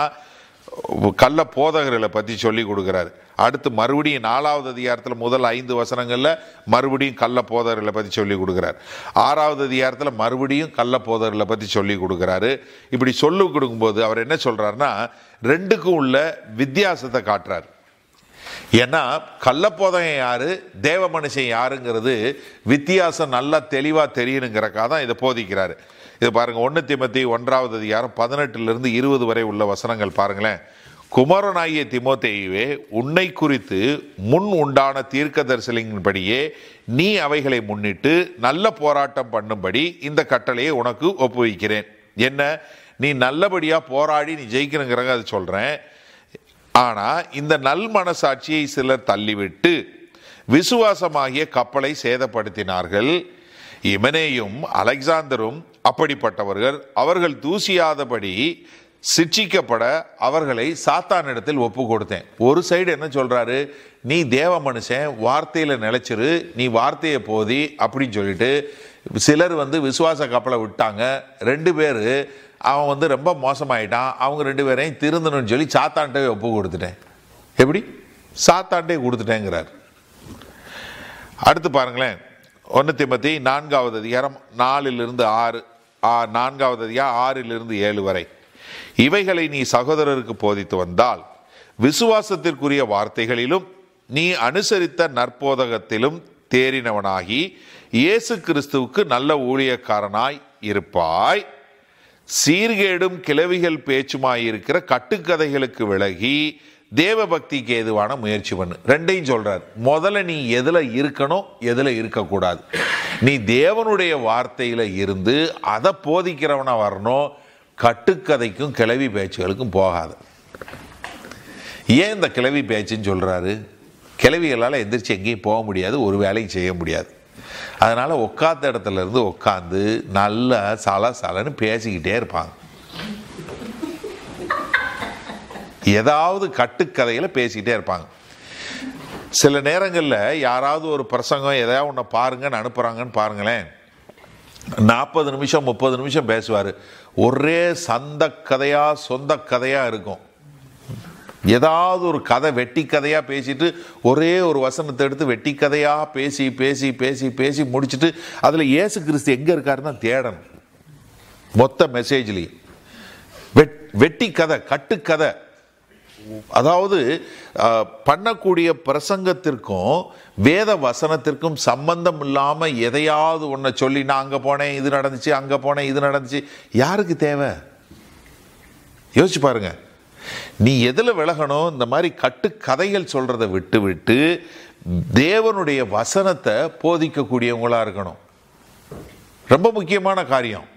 கள்ள போதகர்களை பற்றி சொல்லி கொடுக்குறாரு. அடுத்து மறுபடியும் 4வது அதிகாரத்தில் முதல் 5 வசனங்கள்ல மறுபடியும் கள்ள போதகர்களை பற்றி சொல்லி கொடுக்குறாரு. 6வது அதிகாரத்தில் மறுபடியும் கள்ள போதகர்களை பற்றி சொல்லி கொடுக்குறாரு. இப்படி சொல்லி கொடுக்கும்போது அவர் என்ன சொல்றாருன்னா, ரெண்டுக்கும் உள்ள வித்தியாசத்தை காட்டுறாரு. ஏன்னா கள்ளப்போதகன் யாரு, தேவ மனுஷன் யாருங்கிறது வித்தியாசம் நல்லா தெளிவா தெரியணுங்கிறக்காக தான் இதை போதிக்கிறாரு. இது பாருங்க, 1 தீமோத்தேயு 1வது அதிகாரம் 18-20 வரை உள்ள வசனங்கள் பாருங்களேன். குமாரனாகிய தீமோத்தேயுவே, உன்னை குறித்து முன் உண்டான தீர்க்க தரிசனங்களின்படியே நீ அவைகளை முன்னிட்டு நல்ல போராட்டம் பண்ணும்படி இந்த கட்டளையை உனக்கு ஒப்புவிக்கிறேன். என்ன? நீ நல்லபடியா போராடி நீ ஜெயிக்கணுங்கிறத அது சொல்றேன். ஆனா இந்த நல் மனசாட்சியை சிலர் தள்ளிவிட்டு விசுவாசமாகிய கப்பலை சேதப்படுத்தினார்கள். இமனேயும் அலெக்சாந்தரும் அப்படிப்பட்டவர்கள். அவர்கள் தூசியாதபடி சிட்சிக்கப்பட அவர்களை சாத்தானிடத்தில் ஒப்பு கொடுத்தேன். ஒரு சைடு என்ன சொல்றாரு, நீ தேவ மனுஷன், வார்த்தையில நிலைச்சிரு, நீ வார்த்தையை போதி அப்படின்னு சொல்லிட்டு சிலர் விசுவாச கப்பலை விட்டாங்க. 2 பேர் அவன் ரொம்ப மோசமாயிட்டான், அவங்க 2 பேரையும் திருந்தணும்னு சொல்லி சாத்தான்ட்டே ஒப்பு கொடுத்துட்டேன். எப்படி? சாத்தான்ட்டே கொடுத்துட்டேங்கிறார். அடுத்து பாருங்களேன், 1 தீமோத்தேயு 4வது அதிகாரம் 4-6, 4வது அதிகாரம் 6-7 வரை. இவைகளை நீ சகோதரருக்கு போதித்து வந்தால் விசுவாசத்திற்குரிய வார்த்தைகளிலும் நீ அனுசரித்த நற்போதகத்திலும் தேறினவனாகி இயேசு கிறிஸ்துவுக்கு நல்ல ஊழியக்காரனாய் இருப்பாய். சீர்கேடும் கிளவிகள் பேச்சுமாயிருக்கிற கட்டுக்கதைகளுக்கு விலகி தேவ பக்திக்கு ஏதுவான முயற்சி பண்ணு. ரெண்டையும் சொல்றார். முதல்ல நீ எதுல இருக்கணும், எதுல இருக்கக்கூடாது. நீ தேவனுடைய வார்த்தையில இருந்து அதை போதிக்கிறவனா வரணும். கட்டுக்கதைக்கும் கிளவி பேச்சுகளுக்கும் போகாது. ஏன் இந்த கிளவி பேச்சுன்னு சொல்றாரு? கிளவிகளால் எந்திரிச்சு எங்கேயும் போக முடியாது, ஒரு வேலையும் செய்ய முடியாது. அதனால உட்காந்த இடத்துல இருந்து உட்காந்து நல்ல சலன்னு பேசிக்கிட்டே இருப்பாங்க. ஏதாவது கட்டுக்கதையில பேசிக்கிட்டே இருப்பாங்க. சில நேரங்களில் யாராவது ஒரு பிரசங்கம் எதாவது ஒன்று பாருங்கன்னு அனுப்புறாங்கன்னு பாருங்களேன், 40 நிமிஷம் 30 நிமிஷம் பேசுவார். ஒரே சந்த கதையா சொந்த கதையா இருக்கும். ஏதாவது ஒரு கதை வெட்டி கதையா பேசிட்டு ஒரே ஒரு வசனத்தை எடுத்து வெட்டி கதையா பேசி பேசி பேசி பேசி முடிச்சுட்டு அதுல இயேசு கிறிஸ்து எங்க இருக்காருன்னு தேடணும். மொத்த மெசேஜ்லயும் வெட்டி கதை, கட்டுக்கதை. அதாவது பண்ணக்கூடிய பிரசங்கத்திற்கும் வேத வசனத்திற்கும் சம்பந்தம் இல்லாம எதையாவது ஒன்ன சொல்லி நான் அங்க போனேன், இது நடந்துச்சு, அங்க போனேன், இது நடந்துச்சு. யாருக்கு தேவை? யோசிச்சு பாருங்க. நீ எதுல விலகணும்? இந்த மாதிரி கட்டுக்கதைகள் சொல்றதை விட்டு விட்டு தேவனுடைய வசனத்தை போதிக்கக்கூடியவங்களா இருக்கணும். ரொம்ப முக்கியமான காரியம்.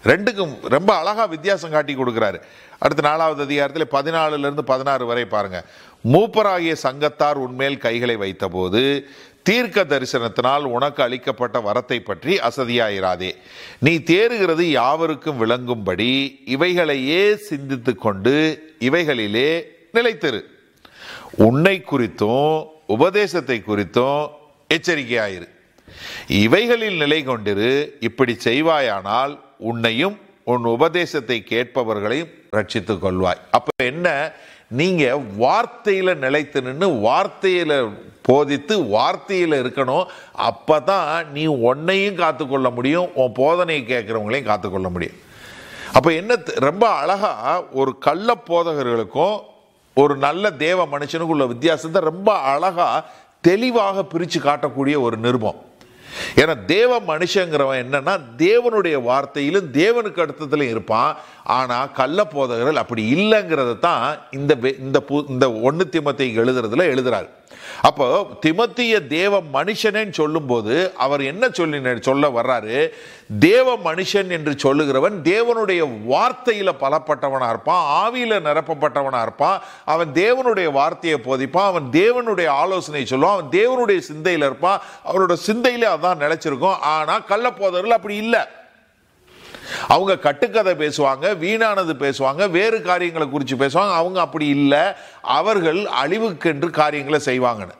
ரெண்டுக்கும் ரொம்ப அழகா வித்தியாசம் காட்டி கொடுக்கிறாரு. அடுத்து 4வது அதிகாரத்தில் 14 to 16 வரை பாருங்க. மூப்பராகிய சங்கத்தார் உன்மேல் கைகளை வைத்த போது தீர்க்க தரிசனத்தினால் உனக்கு அளிக்கப்பட்ட வரத்தை பற்றி அசதியாயிராதே. நீ தேறுகிறது யாவருக்கும் விளங்கும்படி இவைகளையே சிந்தித்து கொண்டு இவைகளிலே நிலைத்திரு. உன்னை குறித்தும் உபதேசத்தை குறித்தும் எச்சரிக்கையாயிரு. இவைகளில் நிலை கொண்டிரு. இப்படி செய்வாயானால் உன்னையும் உன் உபதேசத்தை கேட்பவர்களையும் ரட்சித்துக் கொள்வாய். அப்ப என்ன, நீங்க வார்த்தையில நிலைத்து நின்று வார்த்தையில போதித்து வார்த்தையில இருக்கணும். அப்பதான் நீ உன்னையும் காத்துக்கொள்ள முடியும், உன் போதனையை கேட்கிறவங்களையும் காத்துக்கொள்ள முடியும். அப்ப என்ன, ரொம்ப அழகா ஒரு கள்ள போதகர்களுக்கும் ஒரு நல்ல தேவ மனுஷனுக்கும் உள்ள வித்தியாசத்தை ரொம்ப அழகா தெளிவாக பிரிச்சு காட்டக்கூடிய ஒரு நிருபம். ஏன்னா தேவ மனுஷங்கிறவன் என்னன்னா தேவனுடைய வார்த்தையிலும் தேவனுக்கு அடுத்ததுலையும் இருப்பான். ஆனா கள்ள போதகர்கள் அப்படி இல்லைங்கிறத தான் இந்த 1 தீமோத்தேயு எழுதுறதுல எழுதுறாரு. அப்போ தீமோத்தேயு தேவ மனுஷனேன்னு சொல்லும் போது அவர் என்ன சொல்ல வர்றாரு, தேவ மனுஷன் என்று சொல்லுகிறவன் தேவனுடைய வார்த்தையில பலப்பட்டவனா இருப்பான், ஆவியில நிரப்பப்பட்டவனா இருப்பான், அவன் தேவனுடைய வார்த்தையை போதிப்பான், அவன் தேவனுடைய ஆலோசனை சொல்லுவான், அவன் தேவனுடைய சிந்தையில இருப்பான், அவரோட சிந்தையில அதான் நிலைச்சிருக்கும். ஆனா கள்ள போதகர்கள் அப்படி இல்லை. அவங்க கட்டுக்கதை பேசுவாங்க, வீணானது பேசுவாங்க, வேறு காரியங்களை குறித்து பேசுவாங்க. அவங்க அப்படி இல்லை, அவர்கள் அழிவுக்கென்று காரியங்களை செய்வாங்கன்னு.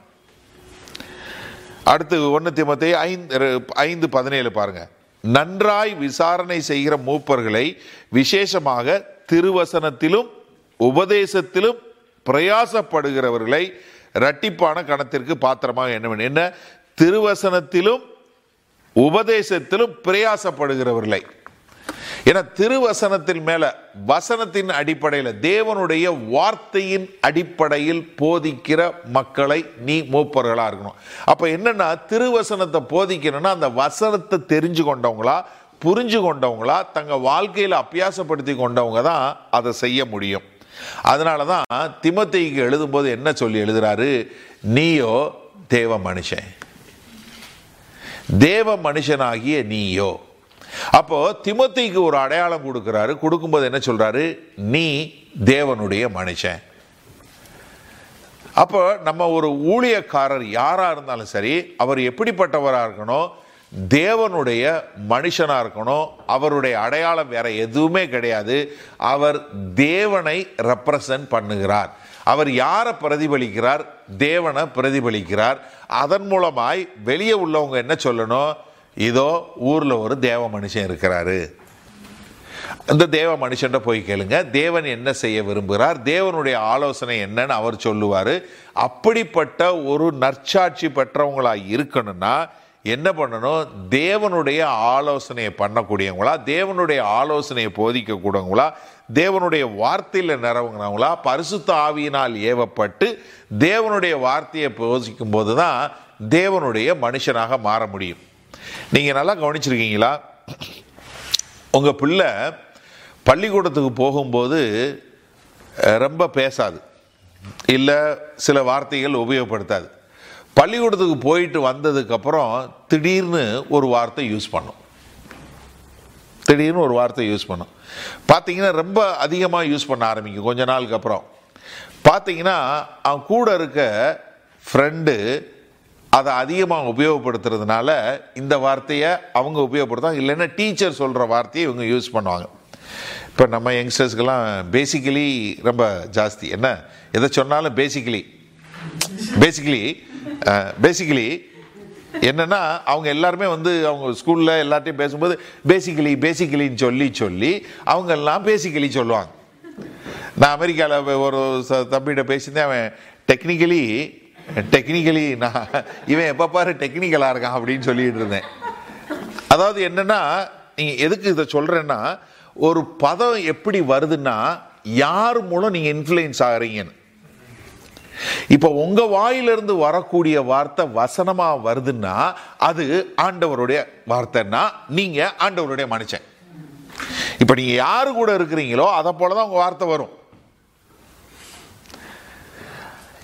அடுத்து 1 தீமோத்தேயு 5:17 பாருங்க. நன்றாய் விசாரணை செய்கிற மூப்பர்களை விசேஷமாக திருவசனத்திலும் உபதேசத்திலும் பிரயாசப்படுகிறவர்களை இரட்டிப்பான கணத்திற்கு பாத்திரமாக என்ன திருவசனத்திலும் உபதேசத்திலும் பிரயாசப்படுகிறவர்களை. ஏன்னா திருவசனத்தின் மேல, வசனத்தின் அடிப்படையில், தேவனுடைய வார்த்தையின் அடிப்படையில் போதிக்கிற மக்களை நீ மூப்பர்களா இருக்கணும். அப்ப என்னன்னா, திருவசனத்தை போதிக்கணும்னா அந்த வசனத்தை தெரிஞ்சு கொண்டவங்களா, புரிஞ்சு கொண்டவங்களா, தங்க வாழ்க்கையில் அபியாசப்படுத்தி கொண்டவங்க தான் அதை செய்ய முடியும். அதனாலதான் தீமோத்தேயுக்கு எழுதும்போது என்ன சொல்லி எழுதுறாரு, நீயோ தேவ மனுஷன், தேவ மனுஷனாகிய நீயோ. அப்போ தீமோத்தேயுக்கு ஒரு அடையாளம் கொடுக்கிறாரு. கொடுக்கும்போது என்ன சொல்றாரு, நீ தேவனுடைய மனுஷன். அப்போ நம்ம ஒரு ஊழியக்காரர் யாரா இருந்தாலும் சரி, அவர் எப்படிப்பட்டவராக இருக்கணும், தேவனுடைய மனுஷனா இருக்கணும். அவருடைய அடையாளம் வேற எதுவுமே கிடையாது. அவர் தேவனை ரெப்ரசன்ட் பண்ணுகிறார். அவர் யாரை பிரதிபலிக்கிறார், தேவனை பிரதிபலிக்கிறார். அதன் மூலமாய் வெளியே உள்ளவங்க என்ன சொல்லணும், இதோ ஊர்ல ஒரு தேவ மனுஷன் இருக்கிறாரு, இந்த தேவ மனுஷன் போய் கேளுங்க, தேவன் என்ன செய்ய விரும்புகிறார், தேவனுடைய ஆலோசனை என்னன்னு அவர் சொல்லுவாரு. அப்படிப்பட்ட ஒரு நற்சாட்சி பெற்றவங்களா இருக்கணும்னா என்ன பண்ணணும், தேவனுடைய ஆலோசனையை பண்ணக்கூடியவங்களா, தேவனுடைய ஆலோசனையை போதிக்க கூடவங்களா, தேவனுடைய வார்த்தையில நிறவுங்கிறவங்களா, பரிசுத்த ஆவியினால் ஏவப்பட்டு தேவனுடைய வார்த்தையை போதிக்கும் போதுதான் தேவனுடைய மனுஷனாக மாற முடியும். நீங்க நல்லா கவனிச்சிருக்கீங்களா, உங்க பிள்ளை பள்ளிக்கூடத்துக்கு போகும்போது ரொம்ப பேசாது, இல்லை சில வார்த்தைகள் உபயோகப்படுத்தாது. பள்ளிக்கூடத்துக்கு போயிட்டு வந்ததுக்கு அப்புறம் திடீர்னு ஒரு வார்த்தை யூஸ் பண்ணும், பார்த்தீங்கன்னா ரொம்ப அதிகமாக யூஸ் பண்ண ஆரம்பிக்கும். கொஞ்ச நாளுக்கு அப்புறம் பார்த்தீங்கன்னா அவன் கூட இருக்க ஃப்ரெண்டு அதை அதிகமாக உபயோகப்படுத்துறதுனால இந்த வார்த்தையை அவங்க உபயோகப்படுத்தாங்க, இல்லைன்னா டீச்சர் சொல்கிற வார்த்தையை இவங்க யூஸ் பண்ணுவாங்க. இப்போ நம்ம யங்ஸ்டர்ஸ்க்கெல்லாம் பேசிக்கலி ரொம்ப ஜாஸ்தி. என்ன எதை சொன்னாலும் பேசிக்கலி என்னன்னா, அவங்க எல்லாருமே அவங்க ஸ்கூலில் எல்லாத்தையும் பேசும்போது பேசிக்கலின்னு சொல்லி அவங்க எல்லாம் பேசிக்கலி சொல்லுவாங்க. நான் அமெரிக்காவில் ஒரு தம்பிகிட்ட பேசியிருந்தேன், அவன் டெக்னிக்கலி நான் இவன் எப்போ பாரு டெக்னிக்கலாக இருக்கான் அப்படின்னு சொல்லிட்டு இருந்தேன். அதாவது என்னன்னா, நீங்கள் எதுக்கு இதை சொல்கிறேன்னா, ஒரு பதம் எப்படி வருதுன்னா யார் மூலம் நீங்கள் இன்ஃப்ளூயன்ஸ் ஆகிறீங்கன்னு. இப்போ உங்க வாயிலிருந்து வரக்கூடிய வார்த்தை வசனமா வருதுன்னா அது ஆண்டவருடைய வார்த்தைன்னா நீங்க ஆண்டவருடைய மனுஷன். இப்ப நீங்க யாரு கூட இருக்கிறீங்களோ அதை போலதான் உங்க வார்த்தை வரும்.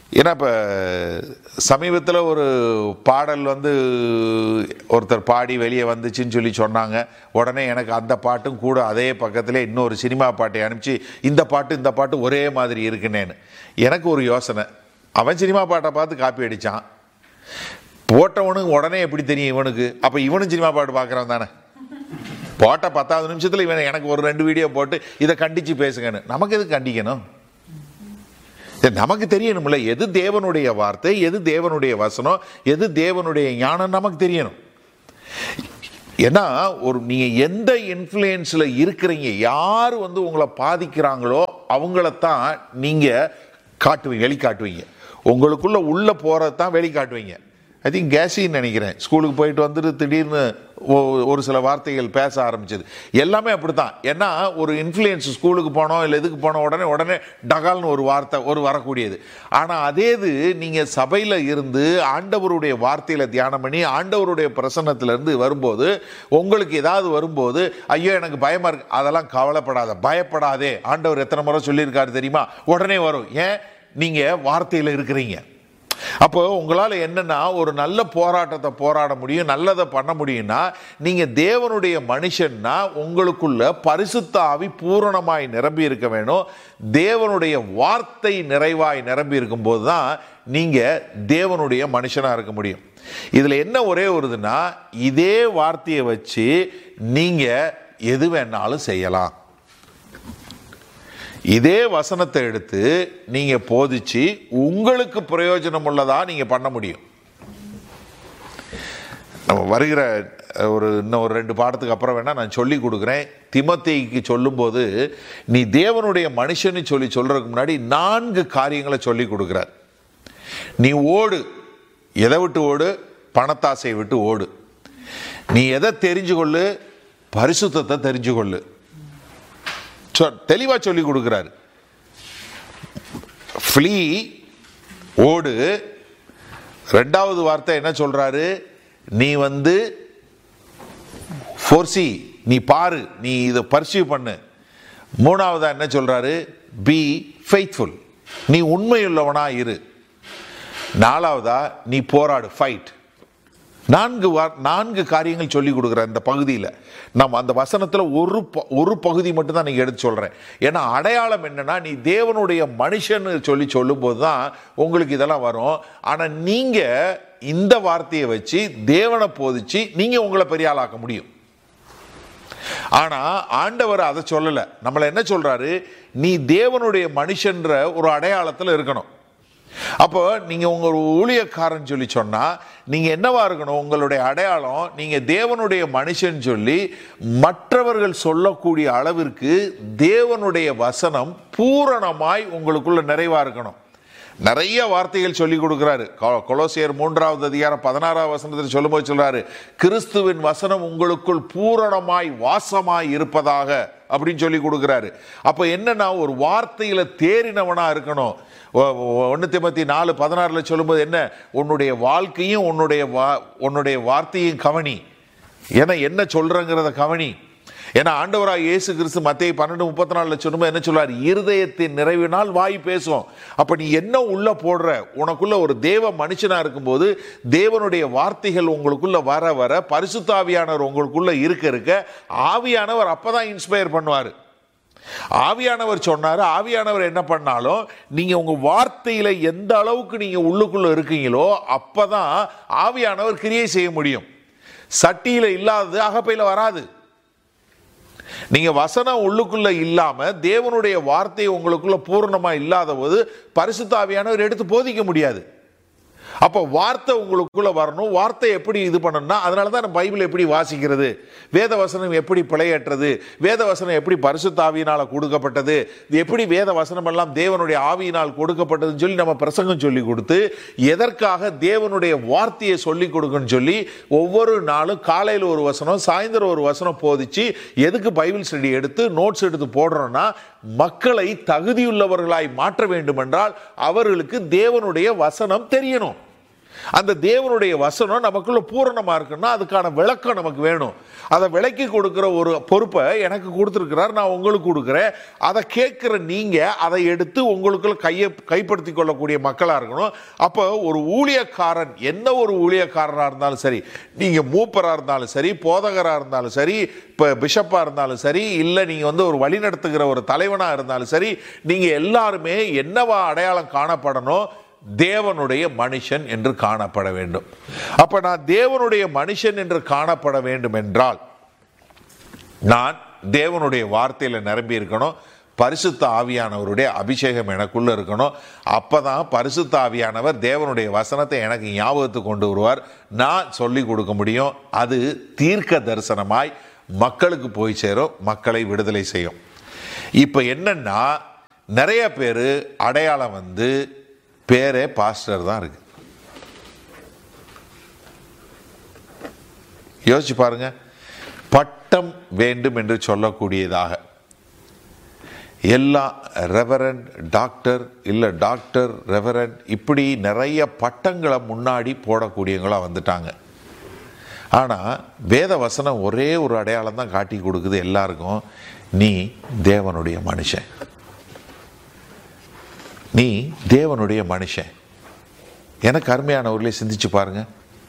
ஏன்னா இப்போ சமீபத்தில் ஒரு பாடல் வந்து ஒருத்தர் பாடி வெளியே வந்துச்சுன்னு சொல்லி சொன்னாங்க. உடனே எனக்கு அந்த பாட்டும் கூட அதே பக்கத்தில் இன்னொரு சினிமா பாட்டை அனுப்பிச்சு இந்த பாட்டு ஒரே மாதிரி இருக்குன்னேன்னு எனக்கு ஒரு யோசனை. அவன் சினிமா பாட்டை பார்த்து காப்பி அடித்தான், போட்டவனுக்கு உடனே எப்படி தெரியும் இவனுக்கு? அப்போ இவனும் சினிமா பாட்டு பார்க்குறான் தானே. போட்ட 10வது நிமிஷத்தில் இவன் எனக்கு ஒரு 2 வீடியோ போட்டு இதை கண்டித்து பேசுங்கன்னு. நமக்கு எது கண்டிக்கணும்? நமக்கு தெரியணும்ல எது தேவனுடைய வார்த்தை, எது தேவனுடைய வசனம், எது தேவனுடைய ஞானம் நமக்கு தெரியணும். ஏன்னா நீங்க எந்த இன்ஃப்ளூயன்ஸ்ல இருக்கிறீங்க, யார் வந்து உங்களை பாதிக்கிறாங்களோ அவங்களத்தான் நீங்க வெளிக்காட்டுவீங்க. உங்களுக்குள்ள உள்ள போறதான் வெளிக்காட்டுவீங்க. ஐ திங்க் கேசின்னு நினைக்கிறேன், ஸ்கூலுக்கு போயிட்டு வந்துட்டு திடீர்னு ஒரு சில வார்த்தைகள் பேச ஆரம்பிச்சது. எல்லாமே அப்படித்தான். ஏன்னா ஒரு இன்ஃப்ளூயன்ஸ், ஸ்கூலுக்கு போனோம் இல்லை எதுக்கு போனோம் உடனே டகால்னு ஒரு வார்த்தை வரக்கூடியது. ஆனால் அதே இது நீங்கள் சபையில் இருந்து ஆண்டவருடைய வார்த்தையில் தியானம் பண்ணி ஆண்டவருடைய பிரசன்னத்திலேருந்து வரும்போது உங்களுக்கு ஏதாவது வரும்போது ஐயோ எனக்கு பயமாக இருக்கு, அதெல்லாம் கவலைப்படாத, பயப்படாதே, ஆண்டவர் எத்தனை முறை சொல்லியிருக்காரு தெரியுமா, உடனே வரும். ஏன்? நீங்கள் வார்த்தையில் இருக்கிறீங்க. அப்போ உங்களால் என்னன்னா ஒரு நல்ல போராட்டத்தை போராட முடியும், நல்லதை பண்ண முடியும்னா நீங்க தேவனுடைய மனுஷன்னா உங்களுக்குள்ள பரிசுத்த ஆவி பூரணமாய் நிரம்பி இருக்க வேணும். தேவனுடைய வார்த்தை நிறைவாய் நிரம்பி இருக்கும் போதுதான் நீங்க தேவனுடைய மனுஷனா இருக்க முடியும். இதுல என்ன ஒரே ஒருதுன்னா, இதே வார்த்தையை வச்சு நீங்க எது வேணாலும் செய்யலாம். இதே வசனத்தை எடுத்து நீங்க போதிச்சு உங்களுக்கு பிரயோஜனம் உள்ளதா நீங்க பண்ண முடியும். நம்ம வருகிற இன்னும் ஒரு 2 பாடத்துக்கு அப்புறம் வேணா நான் சொல்லி கொடுக்குறேன். திமோத்தேயுக்கு சொல்லும்போது நீ தேவனுடைய மனுஷன்னு சொல்றதுக்கு முன்னாடி 4 காரியங்களை சொல்லி கொடுக்கிறார். நீ ஓடு. எதை விட்டு ஓடு? பணத்தாசையை விட்டு ஓடு. நீ எதை தெரிஞ்சு கொள்ளு? பரிசுத்தத்தை தெரிஞ்சு கொள்ளு. தெளிவா சொல்லி கொடுக்கிறாரு. ஃப்ளீ, ஓடு. 2வது வார்த்தை என்ன சொல்றாரு? நீ வந்து ஃபோர்சி, நீ பாரு, நீ இதை பர்சியூ பண்ணு. 3வதா என்ன சொல்றாரு? பி ஃபெய்த்ஃபுல், நீ உண்மையுள்ளவனா இரு. 4வதா நீ போராடு, ஃபைட். 4 காரியங்கள் சொல்லி கொடுக்குற இந்த பகுதியில் நம்ம அந்த வசனத்தில் ஒரு பகுதி மட்டும் தான் நீங்கள் எடுத்து சொல்கிறேன். ஏன்னா அடையாளம் என்னன்னா, நீ தேவனுடைய மனுஷன்னு சொல்லும் போது தான் உங்களுக்கு இதெல்லாம் வரும். ஆனால் நீங்கள் இந்த வார்த்தையை வச்சு தேவனை போதிச்சு நீங்கள் உங்களை பெரிய ஆளாக்க முடியும். ஆனால் ஆண்டவர் அதை சொல்லலை. நம்மளை என்ன சொல்றாரு? நீ தேவனுடைய மனுஷன்ற ஒரு அடையாளத்தில் இருக்கணும். அப்போ நீங்க உங்க ஊழியக்காரன் சொல்லி சொன்னா நீங்க என்னவா இருக்கணும்? உங்களுடைய அடையாளம் நீங்க தேவனுடைய மனுஷன் சொல்லி மற்றவர்கள் சொல்லக்கூடிய அளவிற்கு தேவனுடைய வசனம் பூரணமாய் உங்களுக்குள்ள நிறைவா இருக்கணும். நிறைய வார்த்தைகள் சொல்லி கொடுக்கிறாரு. கொலோசியர் 3வது அதிகாரம் 16வது வசனத்தில் சொல்லும்போது சொல்றாரு, கிறிஸ்துவின் வசனம் உங்களுக்குள் பூரணமாய் வாசமாய் இருப்பதாக அப்படின்னு சொல்லி கொடுக்கிறாரு. அப்ப என்னன்னா ஒரு வார்த்தையில தேறினவனா இருக்கணும். 1 தீமோத்தேயு 4:16 சொல்லும்போது என்ன? உன்னுடைய வாழ்க்கையும் உன்னுடைய வார்த்தையும் கவனி. ஏன்னா என்ன சொல்றங்கிறத கவனி. ஏன்னா ஆண்டவராக இயேசு கிறிஸ்து மத்தேயு 12:34 சொல்லும்போது என்ன சொல்றாரு? இருதயத்தின் நிறைவினால் வாய் பேசும். அப்ப நீ என்ன உள்ள போடுற, உனக்குள்ள ஒரு தேவ மனுஷனா இருக்கும்போது தேவனுடைய வார்த்தைகள் உங்களுக்குள்ள வர வர பரிசுத்த ஆவியானவர் உங்களுக்குள்ள இருக்க ஆவியானவர் அப்பதான் இன்ஸ்பயர் பண்ணுவாரு. ஆவியானவர் சொன்னாரு. ஆவியானவர் என்ன பண்ணாலும் நீங்க உங்க வார்த்தையில எந்த அளவுக்கு நீங்க உள்ளுக்குள்ள இருக்கீங்களோ அப்பதான் ஆவியானவர் கிரியை செய்ய முடியும். சட்டியில இல்லாதது அகப்பையில வராது. நீங்க வசனம் உள்ளுக்குள்ள இல்லாம தேவனுடைய வார்த்தை உங்களுக்குள்ள பூர்ணமா இல்லாத போது பரிசுத்த ஆவியானவர் எடுத்து போதிக்க முடியாது. அப்போ வார்த்தை உங்களுக்குள்ள வரணும். வார்த்தை எப்படி இது பண்ணணும்னா, அதனாலதான் பைபிள் எப்படி வாசிக்கிறது, வேத வசனம் எப்படி பிழையற்றது, வேத வசனம் எப்படி பரிசுத்த ஆவியினால கொடுக்கப்பட்டது, எப்படி வேத வசனம் எல்லாம் தேவனுடைய ஆவியினால் கொடுக்கப்பட்டதுன்னு சொல்லி நம்ம பிரசங்கம் சொல்லி கொடுத்து எதற்காக தேவனுடைய வார்த்தையை சொல்லி கொடுக்கணும்னு சொல்லி ஒவ்வொரு நாளும் காலையில் ஒரு வசனம் சாயந்தரம் ஒரு வசனம் போதிச்சு எதுக்கு பைபிள் ஸ்டடி எடுத்து நோட்ஸ் எடுத்து போடுறோம்னா, மக்களை தகுதியுள்ளவர்களாய் மாற்ற வேண்டும் என்றால் அவர்களுக்கு தேவனுடைய வசனம் தெரியணும். அந்த தேவனுடைய வசனம் நமக்குள்ள பூரணமா இருக்குன்னா அதுக்கான விளக்கம் நமக்கு வேணும். அதை விளக்கி கொடுக்கிற ஒரு பொறுப்பை எனக்கு கொடுத்துருக்கிறார், நான் உங்களுக்கு கொடுக்குறேன். அதை கேட்குற நீங்க அதை எடுத்து உங்களுக்குள்ள கைப்படுத்தி கொள்ளக்கூடிய மக்களா இருக்கணும். அப்போ ஒரு ஊழியக்காரன், என்ன ஒரு ஊழியக்காரராக இருந்தாலும் சரி, நீங்க மூப்பராக இருந்தாலும் சரி, போதகராக இருந்தாலும் சரி, இப்போ பிஷப்பாக இருந்தாலும் சரி, இல்லை நீங்க ஒரு வழி நடத்துகிற ஒரு தலைவனாக இருந்தாலும் சரி, நீங்க எல்லாருமே என்னவா அடையாளம் காணப்படணும்? தேவனுடைய மனுஷன் என்று காணப்பட வேண்டும். அப்ப நான் தேவனுடைய மனுஷன் என்று காணப்பட வேண்டும் என்றால் நான் தேவனுடைய வார்த்தையில நிரம்பி இருக்கணும். பரிசுத்த ஆவியானவருடைய அபிஷேகம் எனக்குள்ள இருக்கணும். அப்பதான் பரிசுத்த ஆவியானவர் தேவனுடைய வசனத்தை எனக்கு ஞாபகத்துக்கு கொண்டு வருவார், நான் சொல்லி கொடுக்க முடியும். அது தீர்க்க தரிசனமாய் மக்களுக்கு போய் சேரும், மக்களை விடுதலை செய்யும். இப்ப என்னன்னா, நிறைய பேரு அடையாளம் பேரே பாஸ்டர் தான் இருக்கு. யோசிச்சு பாருங்க. பட்டம் வேண்டும் என்று சொல்லக்கூடியதாக எல்லா ரெவரண்ட், டாக்டர், இல்லை டாக்டர், ரெவரண்ட், இப்படி நிறைய பட்டங்களை முன்னாடி போடக்கூடியவங்களா வந்துட்டாங்க. ஆனால் வேத வசனம் ஒரே ஒரு அடையாளம் தான் காட்டி கொடுக்குது எல்லாருக்கும், நீ தேவனுடைய மனுஷன், நீ தேவனுடைய மனுஷன். எனக்கு அருமையானவர்களே, சிந்திச்சு பாருங்க.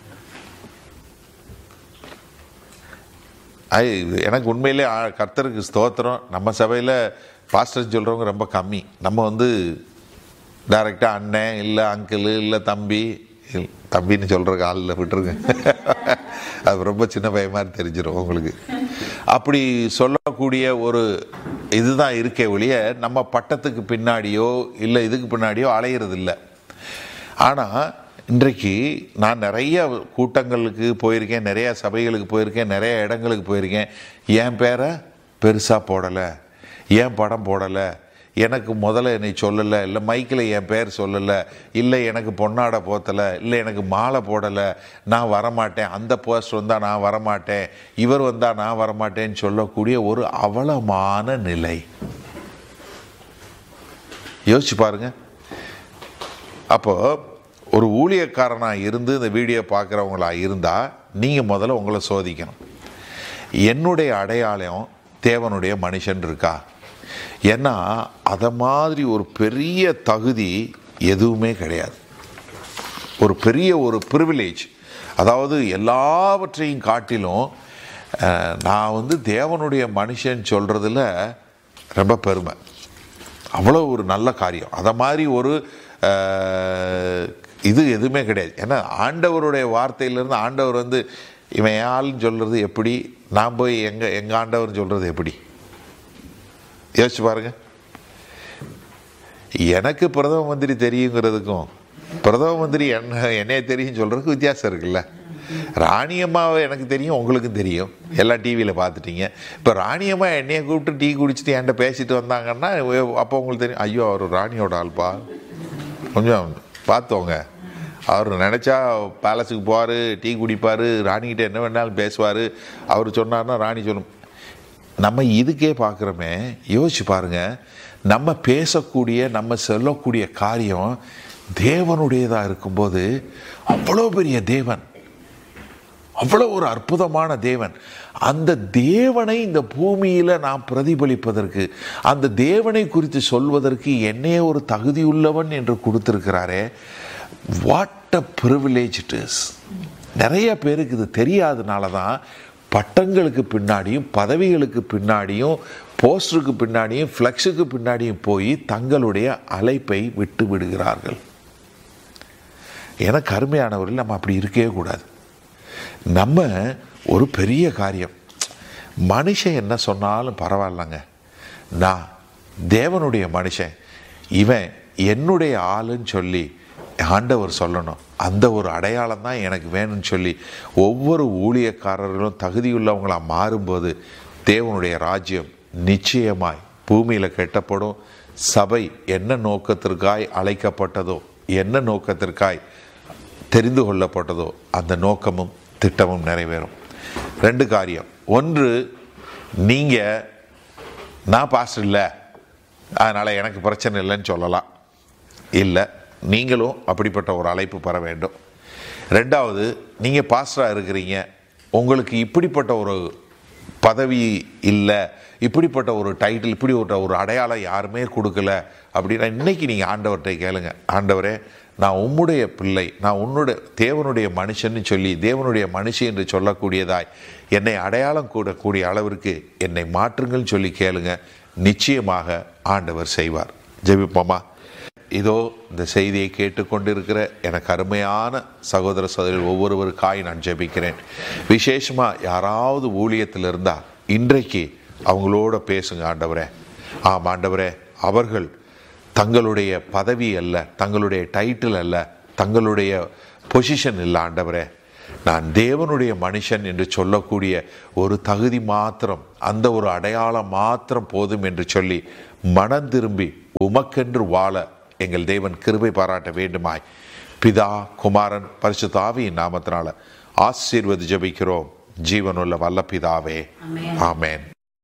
எனக்கு உண்மையிலே கர்த்தருக்கு ஸ்தோத்திரம். நம்ம சபையில் பாஸ்டர் சொல்கிறவங்க ரொம்ப கம்மி. நம்ம டைரெக்டாக அண்ணன், இல்லை அங்கிள், இல்லை தம்பி, தம்பின்னு சொல்கிறக்கு ஆளில் விட்டுருங்க, அது ரொம்ப சின்ன பையன் மாதிரி தெரிஞ்சிடும் உங்களுக்கு. அப்படி சொல்லக்கூடிய ஒரு இதுதான் இருக்கே ஒழிய நம்ம பட்டத்துக்கு பின்னாடியோ இல்லை இதுக்கு பின்னாடியோ அலையிறது இல்லை. ஆனால் இன்றைக்கு நான் நிறைய கூட்டங்களுக்கு போயிருக்கேன், நிறைய சபைகளுக்கு போயிருக்கேன், நிறைய இடங்களுக்கு போயிருக்கேன். என் பேரை பெருசாக போடலை, என் படம் போடலை, எனக்கு முதல்ல என்னை சொல்லலை, இல்லை மைக்கில் என் பேர் சொல்லலை, இல்லை எனக்கு பொன்னாடை போத்தலை, இல்லை எனக்கு மாலை போடலை, நான் வரமாட்டேன், அந்த போஸ்ட் வந்தால் நான் வரமாட்டேன், இவர் வந்தால் நான் வரமாட்டேன்னு சொல்லக்கூடிய ஒரு அவலமான நிலை. யோசிச்சு பாருங்க. அப்போ ஒரு ஊழியக்காரனாக இருந்து இந்த வீடியோ பார்க்குறவங்களா இருந்தால் நீங்கள் முதல்ல உங்களை சோதிக்கணும். என்னுடைய அடையாளம் தேவனுடைய மனுஷன் இருக்கா? ஏன்னா அதை மாதிரி ஒரு பெரிய தகுதி எதுவுமே கிடையாது. ஒரு பெரிய ஒரு ப்ரிவிலேஜ், அதாவது எல்லாவற்றையும் காட்டிலும் நான் தேவனுடைய மனுஷன் சொல்கிறதுல ரொம்ப பெருமை. அவ்வளோ ஒரு நல்ல காரியம். அதை மாதிரி ஒரு இது எதுவுமே கிடையாது. ஏன்னா ஆண்டவருடைய வார்த்தையிலேருந்து ஆண்டவர் இவன் ஆள்னு சொல்கிறது எப்படி, நான் போய் எங்கள் ஆண்டவர்னு சொல்கிறது எப்படி? யோசிச்சு பாருங்க. எனக்கு பிரதம மந்திரி தெரியுங்கிறதுக்கும் பிரதம மந்திரி என்னைய தெரியும் சொல்றதுக்கு வித்தியாசம் இருக்குல்ல. ராணியம்மாவை எனக்கு தெரியும், உங்களுக்கும் தெரியும், எல்லாம் டிவியில் பார்த்துட்டீங்க. இப்போ ராணியம்மா என்னைய கூப்பிட்டு டீ குடிச்சிட்டு என்கிட்ட பேசிட்டு வந்தாங்கன்னா அப்போ உங்களுக்கு தெரியும், ஐயோ அவர் ராணியோட ஆள்பா, கொஞ்சம் பார்த்தோங்க, அவர் நினச்சா பேலஸுக்கு போவார், டீ குடிப்பார், ராணிக்கிட்ட என்ன வேணாலும் பேசுவார், அவர் சொன்னார்னா ராணி சொல்லும். நம்ம இதுக்கே பார்க்குறோமே. யோசிச்சு பாருங்க, நம்ம பேசக்கூடிய நம்ம சொல்லக்கூடிய காரியம் தேவனுடையதாக இருக்கும்போது, அவ்வளோ பெரிய தேவன், அவ்வளோ ஒரு அற்புதமான தேவன், அந்த தேவனை இந்த பூமியில் நாம் பிரதிபலிப்பதற்கு, அந்த தேவனை குறித்து சொல்வதற்கு என்னையே ஒரு தகுதியுள்ளவன் என்று கொடுத்திருக்கிறாரே. What a privilege it is. நிறைய பேருக்கு இது தெரியாதனால தான் பட்டங்களுக்கு பின்னாடியும் பதவிகளுக்கு பின்னாடியும் போஸ்டருக்கு பின்னாடியும் ஃப்ளெக்ஸுக்கு பின்னாடியும் போய் தங்களுடைய அழைப்பை விட்டு விடுகிறார்கள். எனக்கு அருமையானவர்கள், நம்ம அப்படி இருக்கவே கூடாது. நம்ம ஒரு பெரிய காரியம், மனுஷன் என்ன சொன்னாலும் பரவாயில்லங்க, நான் தேவனுடைய மனுஷன், இவன் என்னுடைய ஆளுன்னு சொல்லி ஆண்டவர் சொல்லணும். அந்த ஒரு அடையாளம் தான் எனக்கு வேணும்னு சொல்லி ஒவ்வொரு ஊழியக்காரர்களும் தகுதியுள்ளவங்களாக மாறும்போது தேவனுடைய ராஜ்யம் நிச்சயமாய் பூமியில் கட்டப்படும். சபை என்ன நோக்கத்திற்காய் அழைக்கப்பட்டதோ, என்ன நோக்கத்திற்காய் தெரிந்து கொள்ளப்பட்டதோ, அந்த நோக்கமும் திட்டமும் நிறைவேறும். ரெண்டு காரியம். ஒன்று, நீங்கள் நான் பாஸ்டர் இல்லை அதனால் எனக்கு பிரச்சனை இல்லைன்னு சொல்லலாம். இல்லை, நீங்களும் அப்படிப்பட்ட ஒரு அழைப்பு பெற வேண்டும். ரெண்டாவது, நீங்கள் பாஸ்டராக இருக்கிறீங்க, உங்களுக்கு இப்படிப்பட்ட ஒரு பதவி இல்லை, இப்படிப்பட்ட ஒரு டைட்டில், இப்படி ஒரு அடையாளம் யாருமே கொடுக்கல அப்படின்னா இன்னைக்கு நீங்கள் ஆண்டவர்கிட்ட கேளுங்க, ஆண்டவரே நான் உம்முடைய பிள்ளை, நான் உன்னுடைய தேவனுடைய மனுஷன்னு சொல்லி தேவனுடைய மனுஷன் என்று சொல்லக்கூடியதாய் என்னை அடையாளம் கூடக்கூடிய அளவிற்கு என்னை மாற்றுங்கள்னு சொல்லி கேளுங்க. நிச்சயமாக ஆண்டவர் செய்வார். ஜெபிப்போமா? இதோ இந்த செய்தியை கேட்டுக்கொண்டிருக்கிற எனக்கு அருமையான சகோதர சகோதரிகள் ஒவ்வொருவருக்காய் நான் ஜெபிக்கிறேன். விசேஷமாக யாராவது ஊழியத்தில் இருந்தால் இன்றைக்கு அவங்களோட பேசுங்க ஆண்டவரே. ஆண்டவரே, அவர்கள் தங்களுடைய பதவி அல்ல, தங்களுடைய டைட்டில் அல்ல, தங்களுடைய பொசிஷன் இல்லை ஆண்டவரே, நான் தேவனுடைய மனுஷன் என்று சொல்லக்கூடிய ஒரு தகுதி மாத்திரம், அந்த ஒரு அடையாளம் மாத்திரம் போதும் என்று சொல்லி மனம் திரும்பி உமக்கென்று வாழ எங்கள் தேவன் கிருபை பாராட்ட வேண்டுமாய் பிதா, குமாரன், பரிசுத்த ஆவியின் நாமத்தினால ஆசீர்வதி ஜெபிக்கிறோம் ஜீவனுள்ள வல்ல பிதாவே, ஆமென்.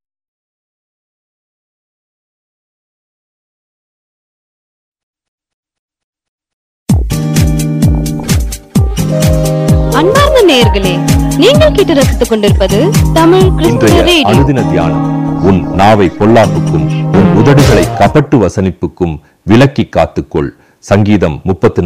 அன்பார்ந்த நேயர்களே, நீங்கள் கேட்டு ரசித்துக் கொண்டிருப்பது தமிழ் கிறிஸ்துவ ரேடியோ. அனுதின தியானம். உன் நாவை பொல்லாப்புக்கும் உன் உதடுகளை கபட்டு வசனிப்புக்கும் விலக்கி காத்துக்கொள். சங்கீதம்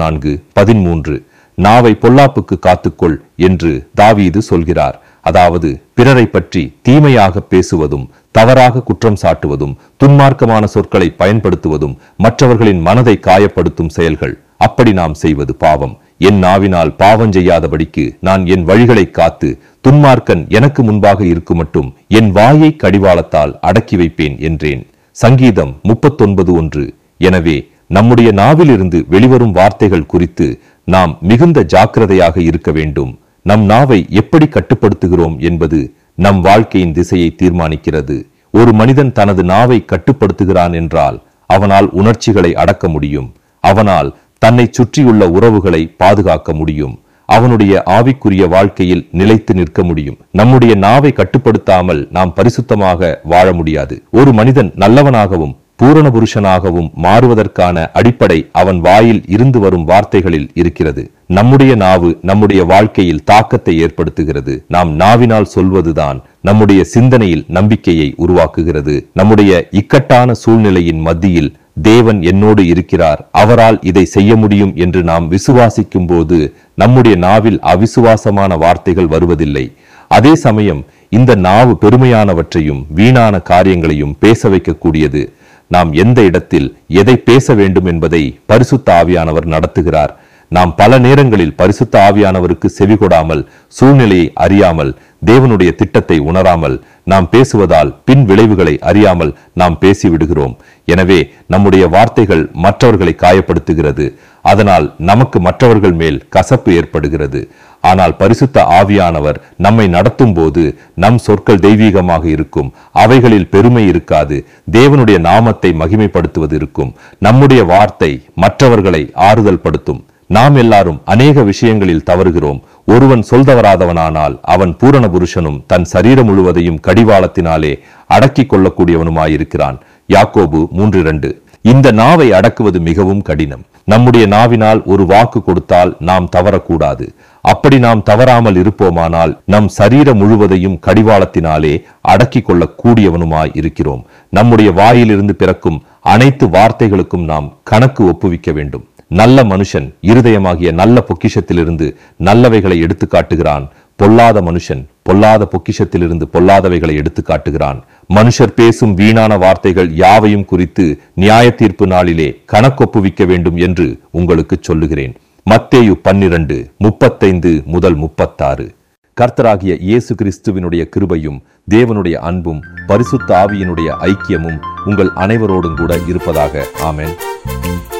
34:13. நாவை பொல்லாப்புக்கு காத்துக்கொள் என்று தாவீது சொல்கிறார். அதாவது பிறரை பற்றி தீமையாக பேசுவதும், தவறாக குற்றம் சாட்டுவதும், துன்மார்க்கமான சொற்களை பயன்படுத்துவதும் மற்றவர்களின் மனதை காயப்படுத்தும் செயல்கள். அப்படி நாம் செய்வது பாவம். என் நாவினால் பாவம் செய்யாதபடிக்கு நான் என் வழிகளை காத்து துன்மார்க்கன் எனக்கு முன்பாக இருக்குமட்டும் என் வாயை கடிவாளத்தால் அடக்கி வைப்பேன் என்றேன். சங்கீதம் 39:1. எனவே நம்முடைய நாவிலிருந்து வெளிவரும் வார்த்தைகள் குறித்து நாம் மிகுந்த ஜாக்கிரதையாக இருக்க வேண்டும். நம் நாவை எப்படி கட்டுப்படுத்துகிறோம் என்பது நம் வாழ்க்கையின் திசையை தீர்மானிக்கிறது. ஒரு மனிதன் தனது நாவை கட்டுப்படுத்துகிறான் என்றால் அவனால் உணர்ச்சிகளை அடக்க முடியும். அவனால் தன்னை சுற்றியுள்ள உறவுகளை பாதுகாக்க முடியும். அவனுடைய ஆவிக்குரிய வாழ்க்கையில் நிலைத்து நிற்க முடியும். நம்முடைய நாவை கட்டுப்படுத்தாமல் நாம் பரிசுத்தமாக வாழ முடியாது. ஒரு மனிதன் நல்லவனாகவும் பூரண புருஷனாகவும் மாறுவதற்கான அடிப்படை அவன் வாயில் இருந்து வரும் வார்த்தைகளில் இருக்கிறது. நம்முடைய நாவு நம்முடைய வாழ்க்கையில் தாக்கத்தை ஏற்படுத்துகிறது. நாம் நாவினால் சொல்வதுதான் நம்முடைய சிந்தனையில் நம்பிக்கையை உருவாக்குகிறது. நம்முடைய இக்கட்டான சூழ்நிலையின் மத்தியில் தேவன் என்னோடு இருக்கிறார், அவரால் இதை செய்ய முடியும் என்று நாம் விசுவாசிக்கும் போது நம்முடைய நாவில் அவிசுவாசமான வார்த்தைகள் வருவதில்லை. அதே சமயம் இந்த நாவு பெருமையானவற்றையும் வீணான காரியங்களையும் பேச வைக்கக்கூடியது. நாம் எந்த இடத்தில் எதை பேச வேண்டும் என்பதை பரிசுத்த ஆவியானவர் நடத்துகிறார். நாம் பல நேரங்களில் பரிசுத்த ஆவியானவருக்கு செவிகொடாமல், சூழ்நிலையை அறியாமல், தேவனுடைய திட்டத்தை உணராமல் நாம் பேசுவதால் பின் விளைவுகளை அறியாமல் நாம் பேசிவிடுகிறோம். எனவே நம்முடைய வார்த்தைகள் மற்றவர்களை காயப்படுத்துகிறது. அதனால் நமக்கு மற்றவர்கள் மேல் கசப்பு ஏற்படுகிறது. ஆனால் பரிசுத்த ஆவியானவர் நம்மை நடத்தும் போது நம் சொற்கள் தெய்வீகமாக இருக்கும். அவைகளில் பெருமை இருக்காது. தேவனுடைய நாமத்தை மகிமைப்படுத்துவது இருக்கும். நம்முடைய வார்த்தை மற்றவர்களை ஆறுதல் படுத்தும். நாம் எல்லாரும் அநேக விஷயங்களில் தவறுகிறோம். ஒருவன் சொல்தவராதவனானால் அவன் பூரண புருஷனும் தன் சரீரம் முழுவதையும் கடிவாளத்தினாலே அடக்கிக் கொள்ளக்கூடியவனுமாயிருக்கிறான். யாக்கோபு 3:2. இந்த நாவை அடக்குவது மிகவும் கடினம். நம்முடைய நாவினால் ஒரு வாக்கு கொடுத்தால் நாம் தவறக்கூடாது. அப்படி நாம் தவறாமல் இருப்போமானால் நம் சரீரம் முழுவதையும் கடிவாளத்தினாலே அடக்கிக் கொள்ள கூடியவனுமாய் இருக்கிறோம். நம்முடைய வாயிலிருந்து பிறக்கும் அனைத்து வார்த்தைகளுக்கும் நாம் கணக்கு ஒப்புவிக்க வேண்டும். நல்ல மனுஷன் இருதயமாகிய நல்ல பொக்கிஷத்திலிருந்து நல்லவைகளை எடுத்து காட்டுகிறான். பொல்லாத மனுஷன் பொல்லாத பொக்கிஷத்திலிருந்து பொல்லாதவைகளை எடுத்து காட்டுகிறான். மனுஷர் பேசும் வீணான வார்த்தைகள் யாவையும் குறித்து நியாய தீர்ப்பு நாளிலே கணக்கொப்புவிக்க வேண்டும் என்று உங்களுக்கு சொல்லுகிறேன். மத்தேயு 12:35-36. கர்த்தராகிய இயேசு கிறிஸ்துவினுடைய கிருபையும் தேவனுடைய அன்பும் பரிசுத்த ஆவியினுடைய ஐக்கியமும் உங்கள் அனைவரோடும் கூட இருப்பதாக. ஆமென்.